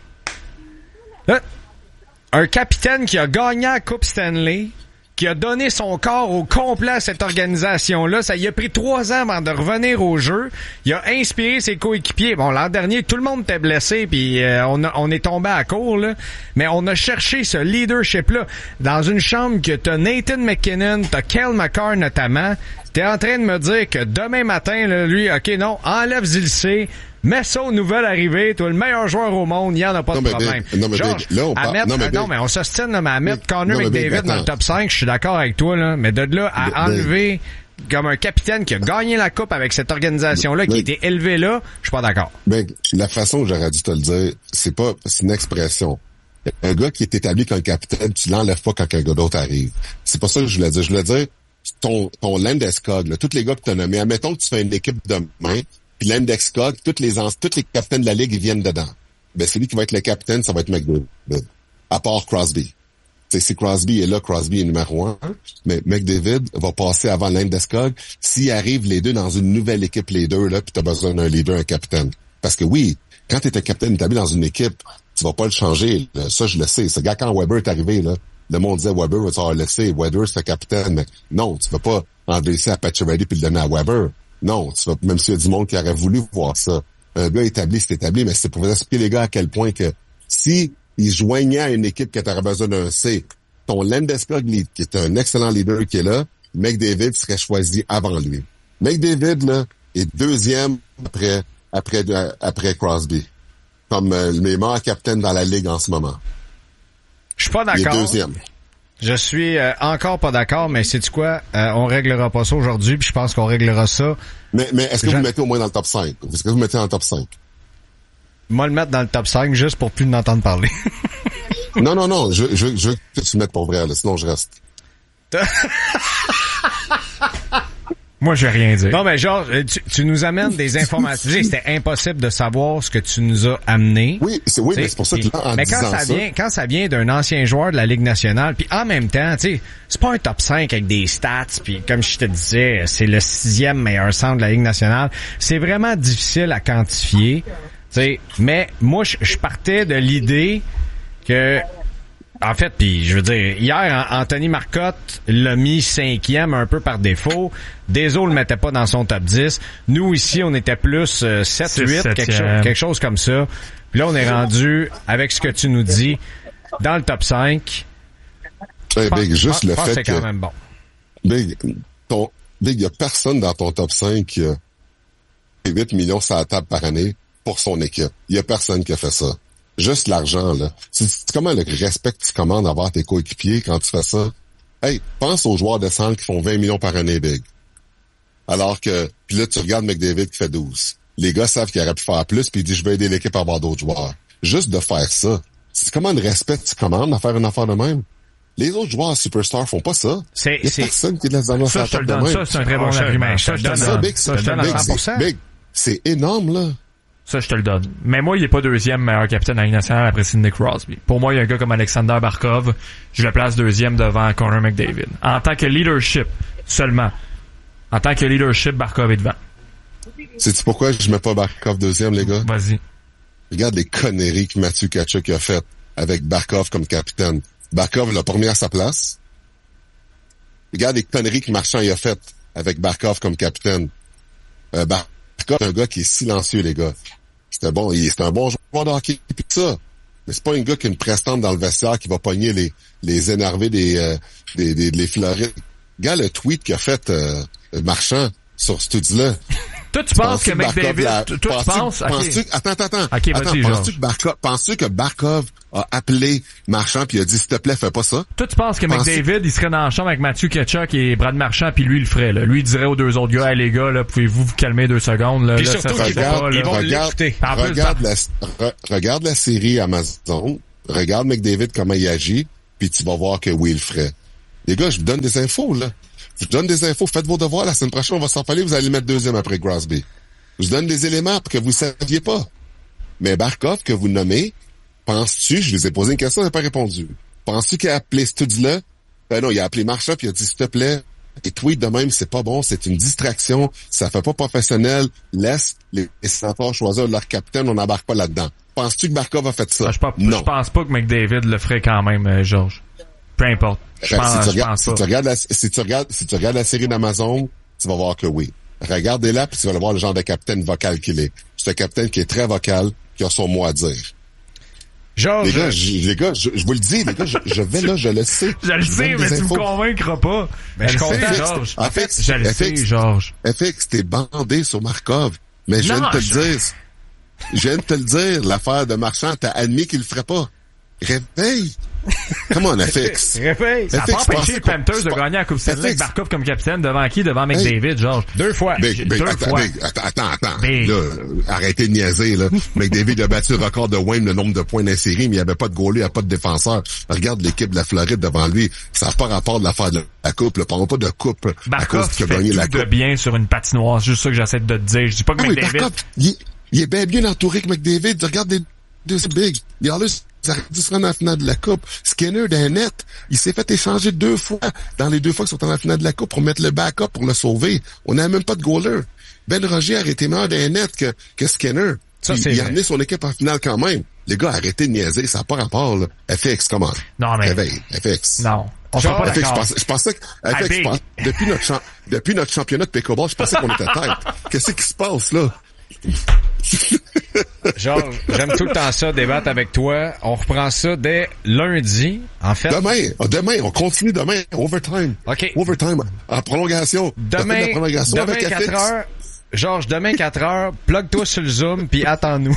Là, un capitaine qui a gagné la Coupe Stanley, qui a donné son corps au complet à cette organisation-là. Ça y a pris trois ans avant de revenir au jeu. Il a inspiré ses coéquipiers. Bon, l'an dernier, tout le monde était blessé, puis euh, on, a, on est tombé à court, là. Mais on a cherché ce leadership-là. Dans une chambre que t'as Nathan McKinnon, t'as Cale Makar notamment, t'es en train de me dire que demain matin, là, lui, OK, non, enlève Zilsé, mets ça aux nouvelles arrivées, toi, le meilleur joueur au monde, il n'y en a pas non, de problème. Big, non, mais Georges, Big, là, on parle, mettre, non, mais, euh, non, mais on s'ostine, là, mais à mettre Connor non, McDavid Big, dans le top cinq, je suis d'accord avec toi, là, mais de là à Big, enlever comme un capitaine qui a gagné la coupe avec cette organisation-là, Big, qui a été élevé là, je suis pas d'accord. Big, la façon que j'aurais dû te le dire, c'est pas, c'est une expression. Un gars qui est établi comme capitaine, tu l'enlèves pas quand un gars d'autre arrive. C'est pas ça que je voulais dire. Je voulais dire, ton, ton Landeskog, là, tous les gars que tu as nommés, admettons que tu fais une équipe de main, puis Landeskog, tous les tous les capitaines de la ligue, ils viennent dedans. Ben, celui qui va être le capitaine, ça va être McDavid. À part Crosby. T'sais, si Crosby est là, Crosby est numéro un, mais McDavid va passer avant Landeskog s'ils arrivent les deux dans une nouvelle équipe, les deux, là, puis t'as besoin d'un leader, un capitaine. Parce que oui, quand t'es un capitaine établi dans une équipe, tu vas pas le changer. Là. Ça, je le sais. Ce gars, quand Weber est arrivé, là, le monde disait Weber va te laisser. Weber, c'est un capitaine. Mais non, tu vas pas enlever ça à Pacioretty puis le donner à Weber. Non, tu vas, même s'il y a du monde qui aurait voulu voir ça. Un gars établi, c'est établi, mais c'est pour vous expliquer, les gars, à quel point que si il joignait à une équipe qui aurait besoin d'un C, ton Landeskog, qui est un excellent leader qui est là, McDavid serait choisi avant lui. McDavid, là, est deuxième après, après, après Crosby. Comme euh, le meilleur capitaine dans la ligue en ce moment. Je suis pas d'accord. Il est deuxième. Je suis euh, encore pas d'accord, mais sais-tu quoi? Euh, on réglera pas ça aujourd'hui, puis je pense qu'on réglera ça. Mais, mais est-ce que je... vous mettez au moins dans le top cinq? Est-ce que vous mettez dans le top cinq? Moi, le mettre dans le top cinq, juste pour plus m'entendre parler. non, non, non, je, je, je veux que tu le mettes pour vrai, là, sinon je reste. Moi, je vais rien dire. Non, mais genre, tu, tu nous amènes des informations. C'était impossible de savoir ce que tu nous as amené. Oui, c'est oui, mais c'est pour ça que là, en mais disant quand ça, ça vient, quand ça vient d'un ancien joueur de la Ligue nationale, puis en même temps, tu sais, c'est pas un top cinq avec des stats, puis comme je te disais, c'est le sixième meilleur centre de la Ligue nationale. C'est vraiment difficile à quantifier, tu sais. Mais moi, je partais de l'idée que en fait, puis je veux dire, hier, Anthony Marcotte l'a mis cinquième un peu par défaut. Deso le mettait pas dans son top dix. Nous, ici, on était plus euh, sept, huit, quelque chose, quelque chose comme ça. Puis là, on est rendu, avec ce que tu nous dis, dans le top cinq. Hey, Big, juste le fait c'est que... quand même bon. Big, ton, Big, y a personne dans ton top cinq qui a huit millions sur la table par année pour son équipe. Y a personne qui a fait ça. Juste l'argent, là. C'est, c'est comment le respect que tu commandes à avoir tes coéquipiers quand tu fais ça? Hey, pense aux joueurs de centre qui font vingt millions par année, Big. Alors que, puis là, tu regardes McDavid qui fait douze. Les gars savent qu'il aurait pu faire plus, puis il dit, je vais aider l'équipe à avoir d'autres joueurs. Juste de faire ça. C'est comment le respect que tu commandes à faire une affaire de même? Les autres joueurs superstars font pas ça. C'est, il y a c'est... personne qui laisse dans la ça, je te le donne. Ça, c'est un très bon argument. Ça, je te le donne. Big, ça, je te le donne à cent pour cent. Big, c'est énorme, là. Ça, je te le donne. Mais moi, il est pas deuxième meilleur capitaine de la Ligue nationale après Sidney Crosby. Pour moi, il y a un gars comme Alexander Barkov. Je le place deuxième devant Connor McDavid. En tant que leadership, seulement. En tant que leadership, Barkov est devant. Sais-tu pourquoi je mets pas Barkov deuxième, les gars? Vas-y. Regarde les conneries que Mathieu Tkachuk a faites avec Barkov comme capitaine. Barkov l'a promis à sa place. Regarde les conneries que Marchand y a faites avec Barkov comme capitaine. Euh, Bar- C'est un gars qui est silencieux, les gars. C'est bon, il, c'est un bon joueur de hockey, pis ça. Mais c'est pas un gars qui a une prestante dans le vestiaire qui va pogner les, les énervés des, euh, des, des, des Florides. Gars, le tweet qu'a fait, euh, Marchand sur ce tweet-là. Toi, tu penses que McDavid, la, toi, tu penses, penses-tu, okay. attends, attends, attends. Okay, attends, penses-tu que Barkov, penses-tu que Barkov a appelé Marchand puis a dit, s'il te plaît, fais pas ça? Toi, tu penses que McDavid, il serait dans la chambre avec Mathieu Tkachuk et Brad Marchand puis lui, il le ferait, là. Lui, il dirait aux deux autres gars, hey, les gars, là, pouvez-vous vous calmer deux secondes, là. Puis là, surtout ça, qu'ils regarde, vont, ils vont l'écouter. Regarde, regarde, la, re, regarde la série Amazon, regarde McDavid comment il agit, puis tu vas voir que oui, il le ferait. Les gars, je vous donne des infos, là. Je vous donne des infos, faites vos devoirs, la semaine prochaine, on va s'en parler, vous allez mettre deuxième après Crosby. Je vous donne des éléments que vous ne saviez pas. Mais Barkov, que vous nommez, penses-tu, je vous ai posé une question, il n'a pas répondu. Penses-tu qu'il a appelé Studs-là? Ben non, il a appelé Marchand, puis il a dit, s'il te plaît, et tweet de même, c'est pas bon, c'est une distraction, ça fait pas professionnel, laisse les sénateurs choisir leur capitaine, on n'embarque pas là-dedans. Penses-tu que Barkov a fait ça? Ah, je, pense, non. Je pense pas que McDavid le ferait quand même, euh, Georges. Peu importe. Je ben, pense, si, tu je regardes, pense si, tu regardes la, si tu regardes, si tu regardes la série d'Amazon, tu vas voir que oui. Regardez-la, puis tu vas voir le genre de capitaine vocal qu'il est. C'est un capitaine qui est très vocal, qui a son mot à dire. Georges... Les gars, je, les gars, je, je vous le dis, les gars, je, je vais là, je le sais. Je le sais, mais tu me convaincras pas. Mais je suis content, Georges. En fait, je le sais, Georges. F X, t'es bandé sur Markov. Mais je viens de te je... le dire. Je viens de te le dire, l'affaire de Marchand, t'as admis qu'il le ferait pas. Réveille! Comment on F X? Réveille! Ça n'a pas empêché les Panthers de gagner la Coupe Stanley avec Barkov comme capitaine devant qui? Devant McDavid, Georges. Deux fois. Big, big, Deux attends, fois. Big, attends, attends, attends. Là, arrêtez de niaiser, là. McDavid a battu le record de Wayne, le nombre de points dans la série, mais il n'y avait pas de goalie, il n'y avait pas de défenseur. Regarde l'équipe de la Floride devant lui. Ça n'a pas rapport de l'affaire de la coupe, là. Parlons pas de coupe. Barkov à cause qu'il a fait gagné tout la de coupe. bien sur une patinoire. C'est juste ça que j'essaie de te dire. Je dis pas que ah McDavid... Oui, Barkov, il, il est bien bien entouré que McDavid. Regarde les deux big. Il a ça aurait dû se rendre en finale de la Coupe. Skinner d'un net, il s'est fait échanger deux fois dans les deux fois qu'ils sont en finale de la Coupe pour mettre le backup pour le sauver. On n'a même pas de goaler. Ben Roger a été meilleur d'un net que, que Skinner. Ça, il, il a amené son équipe en finale quand même. Les gars, arrêtez de niaiser, ça n'a pas rapport, là. F X, comment? Non, mais... Réveille, F X. Non. On sera pas F X, d'accord. je pensais, je pensais que, F X, je pensais, depuis notre champ, depuis notre championnat de pickleball, je pensais qu'on était tête. Qu'est-ce qui se passe, là? Georges, j'aime tout le temps ça, débattre avec toi. On reprend ça dès lundi, en fait. Demain, demain, on continue demain, overtime. OK. Overtime, en prolongation. Demain, la prolongation demain avec quatre heures. Georges, demain quatre heures, plug-toi sur le Zoom, puis attends-nous.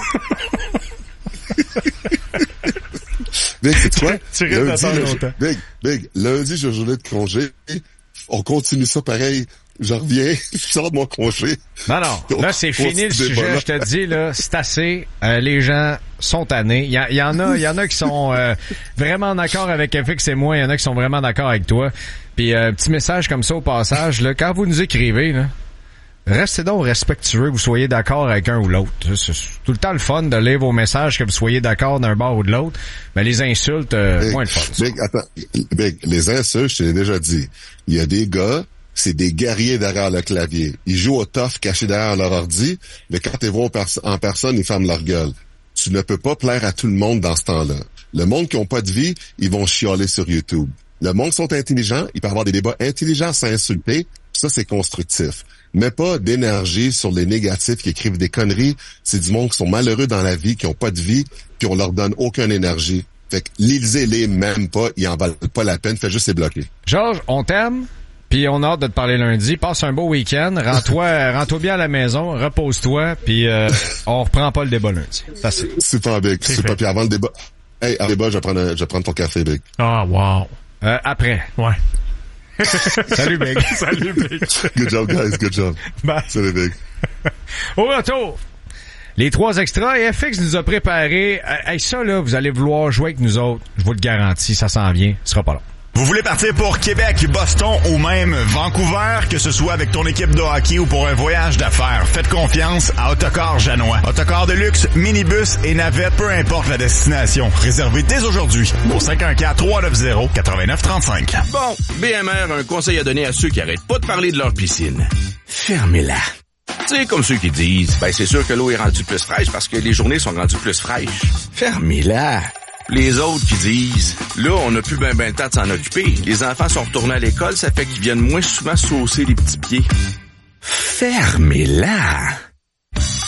Big, c'est quoi? Tu restes lundi, longtemps. Big, Big, lundi, j'ai journée de congé. On continue ça pareil. Je reviens, je sors de mon congé. Non, non. Là, c'est fini le sujet. Je te dis, là, c'est assez. Euh, les gens sont tannés. Il y, y en a, il y en a qui sont euh, vraiment d'accord avec F X et moi. Il y en a qui sont vraiment d'accord avec toi. Puis, euh, petit message comme ça au passage, là, quand vous nous écrivez, là, restez donc respectueux, que vous soyez d'accord avec un ou l'autre. C'est tout le temps le fun de lire vos messages, que vous soyez d'accord d'un bord ou de l'autre. Mais les insultes, euh, Big, moins le fun. Big, attends, Big, les insultes, je t'ai déjà dit. Il y a des gars, c'est des guerriers derrière le clavier. Ils jouent au tough cachés derrière leur ordi, mais quand ils vont en personne, ils ferment leur gueule. Tu ne peux pas plaire à tout le monde dans ce temps-là. Le monde qui n'a pas de vie, ils vont chialer sur YouTube. Le monde qui sont intelligents, ils peuvent avoir des débats intelligents sans insulter. Ça, c'est constructif. Mais pas d'énergie sur les négatifs qui écrivent des conneries. C'est du monde qui sont malheureux dans la vie, qui ont pas de vie, puis on leur donne aucune énergie. Fait que lisez-les même pas, ils en valent pas la peine, faites juste les bloquer. Georges, on t'aime, puis on a hâte de te parler lundi. Passe un beau week-end, rends-toi rends-toi bien à la maison, repose-toi, puis euh, on reprend pas le débat lundi. C'est assez. Super, Big. C'est pas, puis avant le débat... Hey, avant le débat, je vais prendre, un, je vais prendre ton café, Big. Ah, oh, wow. Euh, après. Ouais. Salut, Big. Salut, Big. Good job, guys. Good job. Bye. Salut, Big. Au retour, les trois extras, et F X nous a préparé. Hey, ça, là, vous allez vouloir jouer avec nous autres. Je vous le garantis, ça s'en vient. Ce sera pas long. Vous voulez partir pour Québec, Boston ou même Vancouver, que ce soit avec ton équipe de hockey ou pour un voyage d'affaires, faites confiance à Autocar Janois. Autocar de luxe, minibus et navette, peu importe la destination. Réservez dès aujourd'hui au cinq un quatre, trois neuf zéro, neuf neuf trois cinq. Bon, B M R a un conseil à donner à ceux qui arrêtent pas de parler de leur piscine. Fermez-la. Tu sais, comme ceux qui disent, ben c'est sûr que l'eau est rendue plus fraîche parce que les journées sont rendues plus fraîches. Fermez-la. Les autres qui disent, là, on n'a plus ben ben le temps de s'en occuper. Les enfants sont retournés à l'école, ça fait qu'ils viennent moins souvent saucer les petits pieds. Fermez-la.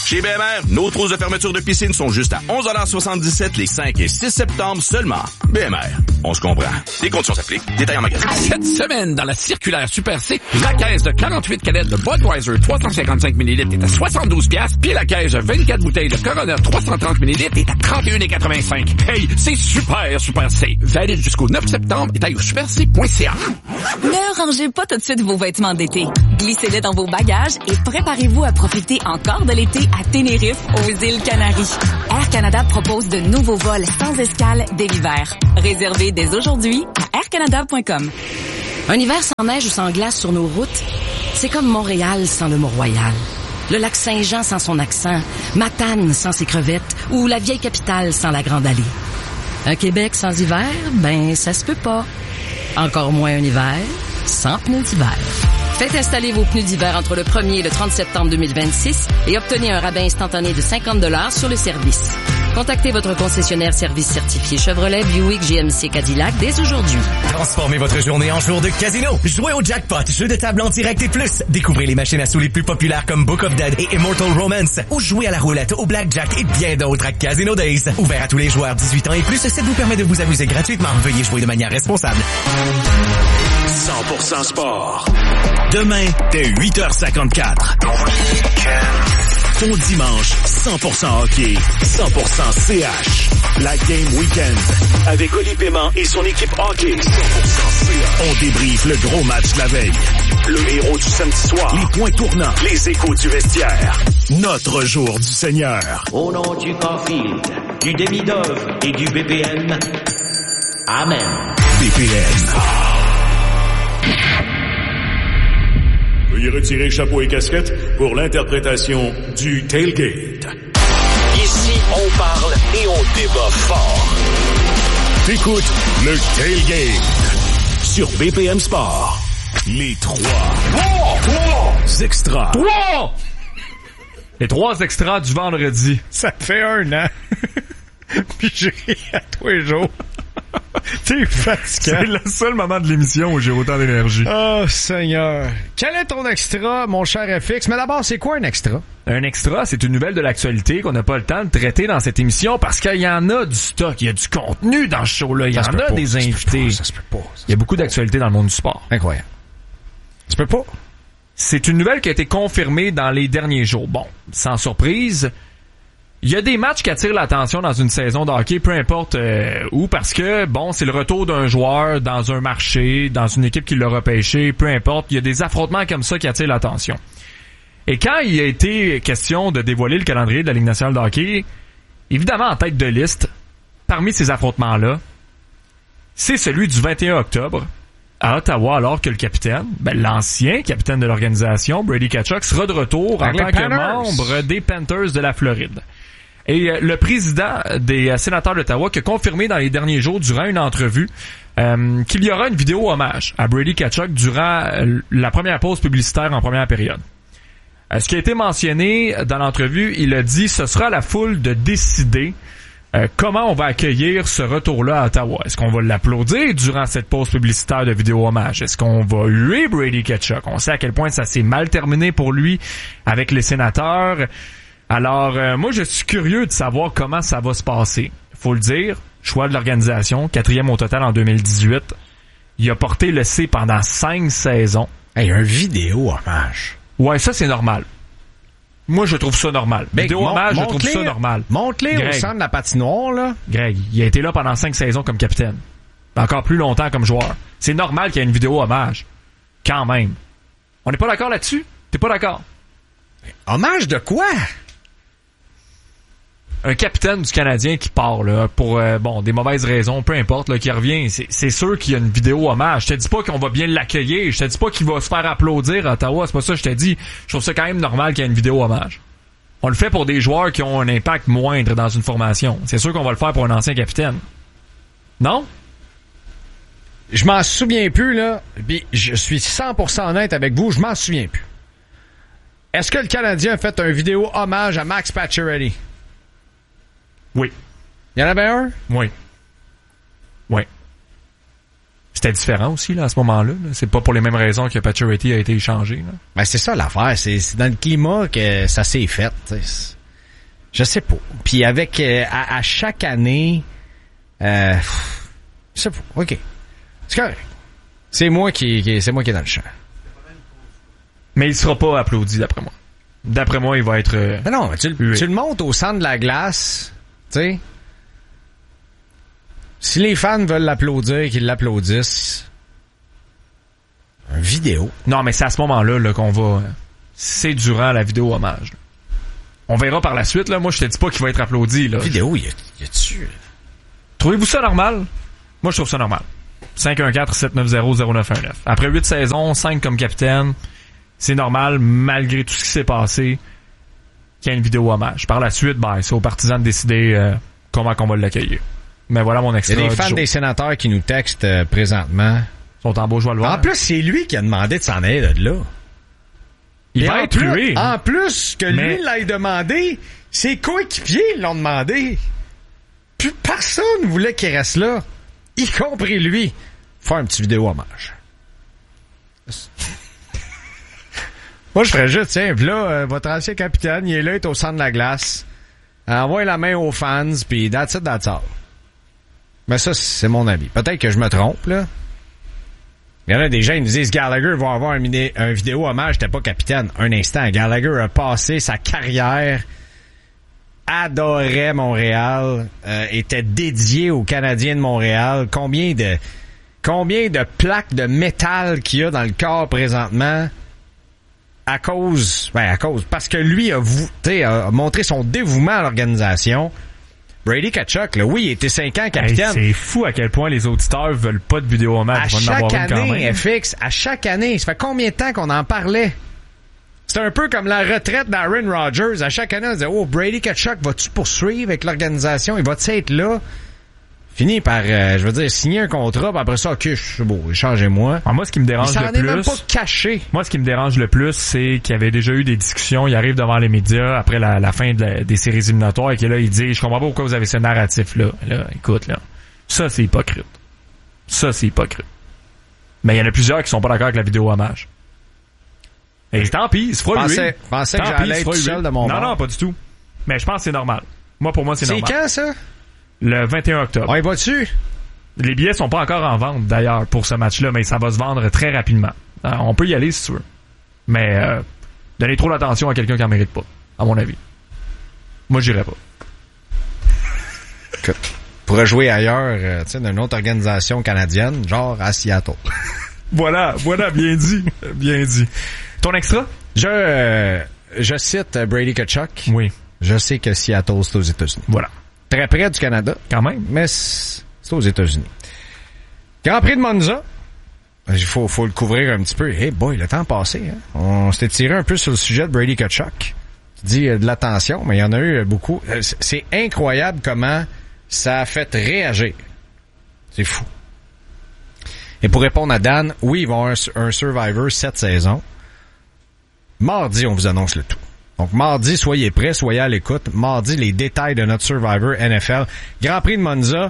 Chez B M R, nos trousses de fermeture de piscine sont juste à onze soixante-dix-sept les cinq et six septembre seulement. B M R, on se comprend. Les conditions s'appliquent. Détail en magasin. Cette semaine, dans la circulaire Super C, la caisse de quarante-huit canettes de Budweiser trois cent cinquante-cinq millilitres est à soixante-douze piastres, puis la caisse de vingt-quatre bouteilles de Corona trois cent trente millilitres est à trente et un quatre-vingt-cinq. Hey, c'est super, Super C. Valide jusqu'au neuf septembre. Détail au super c point c a. Ne rangez pas tout de suite vos vêtements d'été. Glissez-les dans vos bagages et préparez-vous à profiter encore de l'été à Tenerife, aux îles Canaries. Air Canada propose de nouveaux vols sans escale dès l'hiver. Réservez dès aujourd'hui à air canada point com. Un hiver sans neige ou sans glace sur nos routes, c'est comme Montréal sans le Mont-Royal. Le lac Saint-Jean sans son accent, Matane sans ses crevettes ou la vieille capitale sans la Grande Allée. Un Québec sans hiver, ben ça se peut pas. Encore moins un hiver sans pneus d'hiver. Faites installer vos pneus d'hiver entre le premier et le trente septembre deux mille vingt-six et obtenez un rabais instantané de cinquante dollars sur le service. Contactez votre concessionnaire service certifié Chevrolet, Buick, G M C, Cadillac dès aujourd'hui. Transformez votre journée en jour de casino. Jouez au jackpot, jeu de table en direct et plus. Découvrez les machines à sous les plus populaires comme Book of Dead et Immortal Romance. Ou jouez à la roulette, au blackjack et bien d'autres à Casino Days. Ouvert à tous les joueurs dix-huit ans et plus, ça vous permet de vous amuser gratuitement. Veuillez jouer de manière responsable. cent pour cent sport. Demain, dès huit heures cinquante-quatre. Ton dimanche, cent pour cent hockey, cent pour cent C H. La Game Weekend. Avec Oli Paiement et son équipe hockey, cent pour cent C H. On débriefe le gros match de la veille. Le héros du samedi soir. Les points tournants. Les échos du vestiaire. Notre jour du Seigneur. Au nom du Caulfield, du demi-dove et du B P M. Amen. B P M. Veuillez retirer chapeau et casquette pour l'interprétation du Tailgate. Ici, on parle et on débat fort. T'écoutes le Tailgate sur B P M Sport. Les trois. Trois! Trois! Extras. Trois! Les trois extras du vendredi. Ça fait un an. Puis je ris à tous les jours. T'es fatiguant. C'est le seul moment de l'émission où j'ai autant d'énergie. Oh, Seigneur. Quel est ton extra, mon cher F X? Mais d'abord, c'est quoi un extra? Un extra, c'est une nouvelle de l'actualité qu'on n'a pas le temps de traiter dans cette émission parce qu'il y en a du stock, il y a du contenu dans ce show-là, il y en a des invités. Ça se peut pas. Il y a beaucoup d'actualités dans le monde du sport. Incroyable. Tu peux pas? C'est une nouvelle qui a été confirmée dans les derniers jours. Bon, sans surprise, il y a des matchs qui attirent l'attention dans une saison de hockey, peu importe euh, où, parce que, bon, c'est le retour d'un joueur dans un marché, dans une équipe qui l'a repêché, peu importe. Il y a des affrontements comme ça qui attirent l'attention. Et quand il a été question de dévoiler le calendrier de la Ligue nationale de hockey, évidemment, en tête de liste, parmi ces affrontements-là, c'est celui du vingt et un octobre, à Ottawa, alors que le capitaine, ben, l'ancien capitaine de l'organisation, Brady Tkachuk, sera de retour en tant que membre des Panthers de la Floride. Et euh, le président des euh, sénateurs d'Ottawa qui a confirmé dans les derniers jours, durant une entrevue, euh, qu'il y aura une vidéo hommage à Brady Tkachuk durant euh, la première pause publicitaire en première période. Euh, ce qui a été mentionné dans l'entrevue, il a dit « Ce sera à la foule de décider euh, comment on va accueillir ce retour-là à Ottawa. Est-ce qu'on va l'applaudir durant cette pause publicitaire de vidéo hommage? Est-ce qu'on va huer Brady Tkachuk? On sait à quel point ça s'est mal terminé pour lui avec les sénateurs. » Alors, euh, moi, je suis curieux de savoir comment ça va se passer. Faut le dire, choix de l'organisation, quatrième au total en deux mille dix-huit. Il a porté le C pendant cinq saisons. Hey, un vidéo hommage. Ouais, ça, c'est normal. Moi, je trouve ça normal. Ben, vidéo hommage, je trouve ça normal. Monte-les au centre de la patinoire, là. Greg, il a été là pendant cinq saisons comme capitaine. Encore plus longtemps comme joueur. C'est normal qu'il y ait une vidéo hommage. Quand même. On n'est pas d'accord là-dessus? T'es pas d'accord? Hommage de quoi? Un capitaine du Canadien qui part là pour euh, bon des mauvaises raisons, peu importe, là, qui revient, c'est, c'est sûr qu'il y a une vidéo hommage. Je te dis pas qu'on va bien l'accueillir, je te dis pas qu'il va se faire applaudir à Ottawa, c'est pas ça que je te dis. Je trouve ça quand même normal qu'il y ait une vidéo hommage. On le fait pour des joueurs qui ont un impact moindre dans une formation. C'est sûr qu'on va le faire pour un ancien capitaine. Non? Je m'en souviens plus, là. Puis je suis cent pour cent honnête avec vous, je m'en souviens plus. Est-ce que le Canadien a fait un vidéo hommage à Max Pacioretty? Oui. Il y en avait un? Oui. Oui. C'était différent aussi, là, à ce moment-là. Là. C'est pas pour les mêmes raisons que Pacioretty a été échangé, là. Ben, c'est ça l'affaire. C'est, c'est dans le climat que ça s'est fait, t'sais. Je sais pas. Puis avec euh, à, à chaque année, euh, je sais pas. Ok, c'est correct. C'est moi qui, qui c'est moi qui est dans le champ. Mais il sera pas applaudi d'après moi. D'après moi, il va être. Euh, mais non, tu, tu le montes au centre de la glace, tu sais. Si les fans veulent l'applaudir, qu'ils l'applaudissent. Un vidéo. Non, mais c'est à ce moment-là là, qu'on va. C'est durant la vidéo hommage. Là. On verra par la suite. Là. Moi, je te dis pas qu'il va être applaudi. Là. Vidéo, y a, y a-tu... Trouvez-vous ça normal? Moi, je trouve ça normal. cinq un quatre sept neuf zéro zéro neuf un neuf. Après huit saisons, cinq comme capitaine, c'est normal, malgré tout ce qui s'est passé, qu'il y ait une vidéo hommage. Par la suite, ben, c'est aux partisans de décider euh, comment on va l'accueillir. Mais voilà mon extrait. Il y a des fans des sénateurs qui nous textent euh, présentement. Ils sont en beau, je vais le voir. En plus, c'est lui qui a demandé de s'en aller de là. Il Et va être tué. En plus que Mais... lui l'ait demandé, ses coéquipiers l'ont demandé. Plus personne voulait qu'il reste là, y compris lui. Faire un petit vidéo hommage. Moi, je ferais juste, tiens, pis là, euh, votre ancien capitaine, il est là, il est au centre de la glace. Envoie la main aux fans, puis that's it, that's all. Mais ça, c'est mon avis. Peut-être que je me trompe, là. Il y en a des gens qui nous disent Gallagher va avoir un, mini, un vidéo hommage, t'es pas capitaine. Un instant, Gallagher a passé sa carrière, adorait Montréal, euh, était dédié aux Canadiens de Montréal. Combien de combien de plaques de métal qu'il y a dans le corps présentement à cause, ben à cause, parce que lui a, vou, a montré son dévouement à l'organisation. Brady Tkachuk, là, oui, il était cinq ans capitaine. Hey, c'est fou à quel point les auditeurs veulent pas de vidéo hommage. À chaque année, F X, à chaque année, ça fait combien de temps qu'on en parlait? C'est un peu comme la retraite d'Aaron Rodgers. À chaque année, on disait, oh, Brady Tkachuk, vas-tu poursuivre avec l'organisation? Il va-tu être là? Fini par, euh, je veux dire, signer un contrat, puis après ça, ok, c'est beau, changez-moi. Ah, moi, ce qui me dérange il le plus... Il s'en est même pas caché. Moi, ce qui me dérange le plus, c'est qu'il y avait déjà eu des discussions. Il arrive devant les médias après la, la fin de la, des séries éliminatoires et que là, il dit, je comprends pas pourquoi vous avez ce narratif-là. Là, écoute, là. Ça, c'est hypocrite. Ça, c'est hypocrite. Mais il y en a plusieurs qui sont pas d'accord avec la vidéo hommage. Et tant pis, il se fera lui. Je pensais que j'allais être seul de mon Non, bord. non, pas du tout. Mais je pense que c'est normal. Moi, pour moi, c'est, c'est normal. C'est quand, ça? Le vingt et un octobre. On y va dessus? Les billets sont pas encore en vente, d'ailleurs, pour ce match-là, mais ça va se vendre très rapidement. Alors, on peut y aller, si tu veux. Mais, euh, donner trop d'attention à quelqu'un qui en mérite pas, à mon avis. Moi, j'irais pas. Écoute, pourrait jouer ailleurs, euh, tu sais, dans une autre organisation canadienne, genre à Seattle. Voilà, voilà, bien dit, bien dit. Ton extra? Je, euh, je cite Brady Tkachuk. Oui. Je sais que Seattle, c'est aux États-Unis. Voilà. Très près du Canada. Quand même. Mais c'est aux États-Unis. Grand Prix de Monza. Il faut, faut le couvrir un petit peu. Hey boy, le temps a passé. Hein? On s'était tiré un peu sur le sujet de Brady Tkachuk. Tu dis euh, de l'attention, mais il y en a eu beaucoup. C'est incroyable comment ça a fait réagir. C'est fou. Et pour répondre à Dan, oui, ils vont avoir un, un Survivor cette saison. Mardi, on vous annonce le tout. Donc, mardi, soyez prêts, soyez à l'écoute. Mardi, les détails de notre Survivor N F L. Grand Prix de Monza.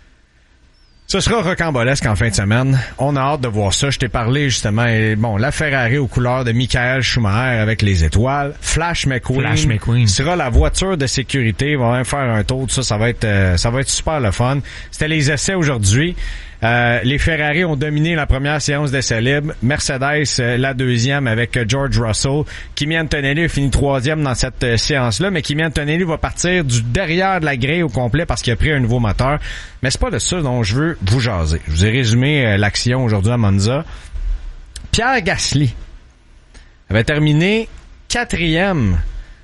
Ce sera rocambolesque en fin de semaine. On a hâte de voir ça. Je t'ai parlé, justement, et, bon, la Ferrari aux couleurs de Michael Schumacher avec les étoiles. Flash McQueen. Flash McQueen. Sera la voiture de sécurité. Il va même faire un tour de ça. Ça va être, euh, ça va être super le fun. C'était les essais aujourd'hui. Euh, les Ferrari ont dominé la première séance d'essais libres. Mercedes, euh, la deuxième avec euh, George Russell. Kimi Antonelli a fini troisième dans cette euh, séance-là, mais Kimi Antonelli va partir du derrière de la grille au complet parce qu'il a pris un nouveau moteur. Mais c'est pas de ça dont je veux vous jaser. Je vous ai résumé euh, l'action aujourd'hui à Monza. Pierre Gasly avait terminé quatrième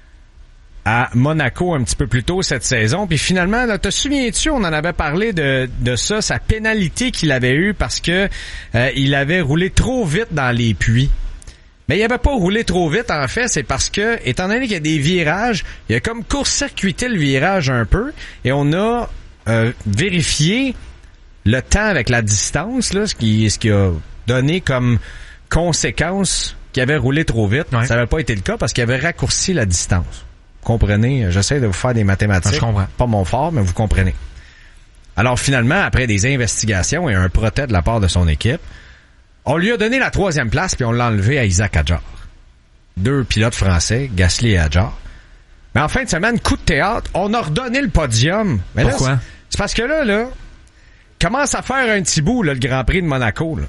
à Monaco un petit peu plus tôt cette saison. Puis finalement, là, te souviens-tu, on en avait parlé de, de ça, sa pénalité qu'il avait eue parce que euh, il avait roulé trop vite dans les puits. Mais il avait pas roulé trop vite, en fait, c'est parce que, étant donné qu'il y a des virages, il a comme court-circuité le virage un peu, et on a euh, vérifié le temps avec la distance, là, ce qui, ce qui a donné comme conséquence qu'il avait roulé trop vite. Ouais. Ça n'avait pas été le cas parce qu'il avait raccourci la distance. Comprenez, j'essaie de vous faire des mathématiques. Je comprends. Pas mon fort, mais vous comprenez. Alors finalement, après des investigations et un protêt de la part de son équipe, on lui a donné la troisième place puis on l'a enlevé à Isaac Hadjar. Deux pilotes français, Gasly et Hadjar. Mais en fin de semaine, coup de théâtre, on a redonné le podium. Mais Pourquoi? Là, c'est parce que là, là, commence à faire un petit bout, là, le Grand Prix de Monaco, là.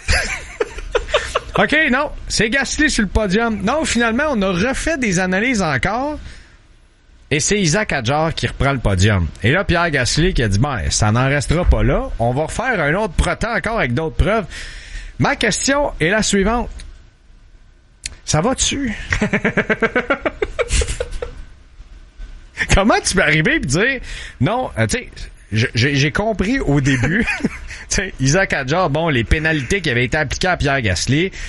OK, non, c'est Gasly sur le podium. Non, finalement, on a refait des analyses encore. Et c'est Isaac Hadjar qui reprend le podium. Et là, Pierre Gasly qui a dit, ben, ça n'en restera pas là. On va refaire un autre proton encore avec d'autres preuves. Ma question est la suivante. Ça va-tu? Comment tu peux arriver et dire, non, euh, tu sais, j'ai, j'ai compris au début, Isaac Hadjar, bon, les pénalités qui avaient été appliquées à Pierre Gasly,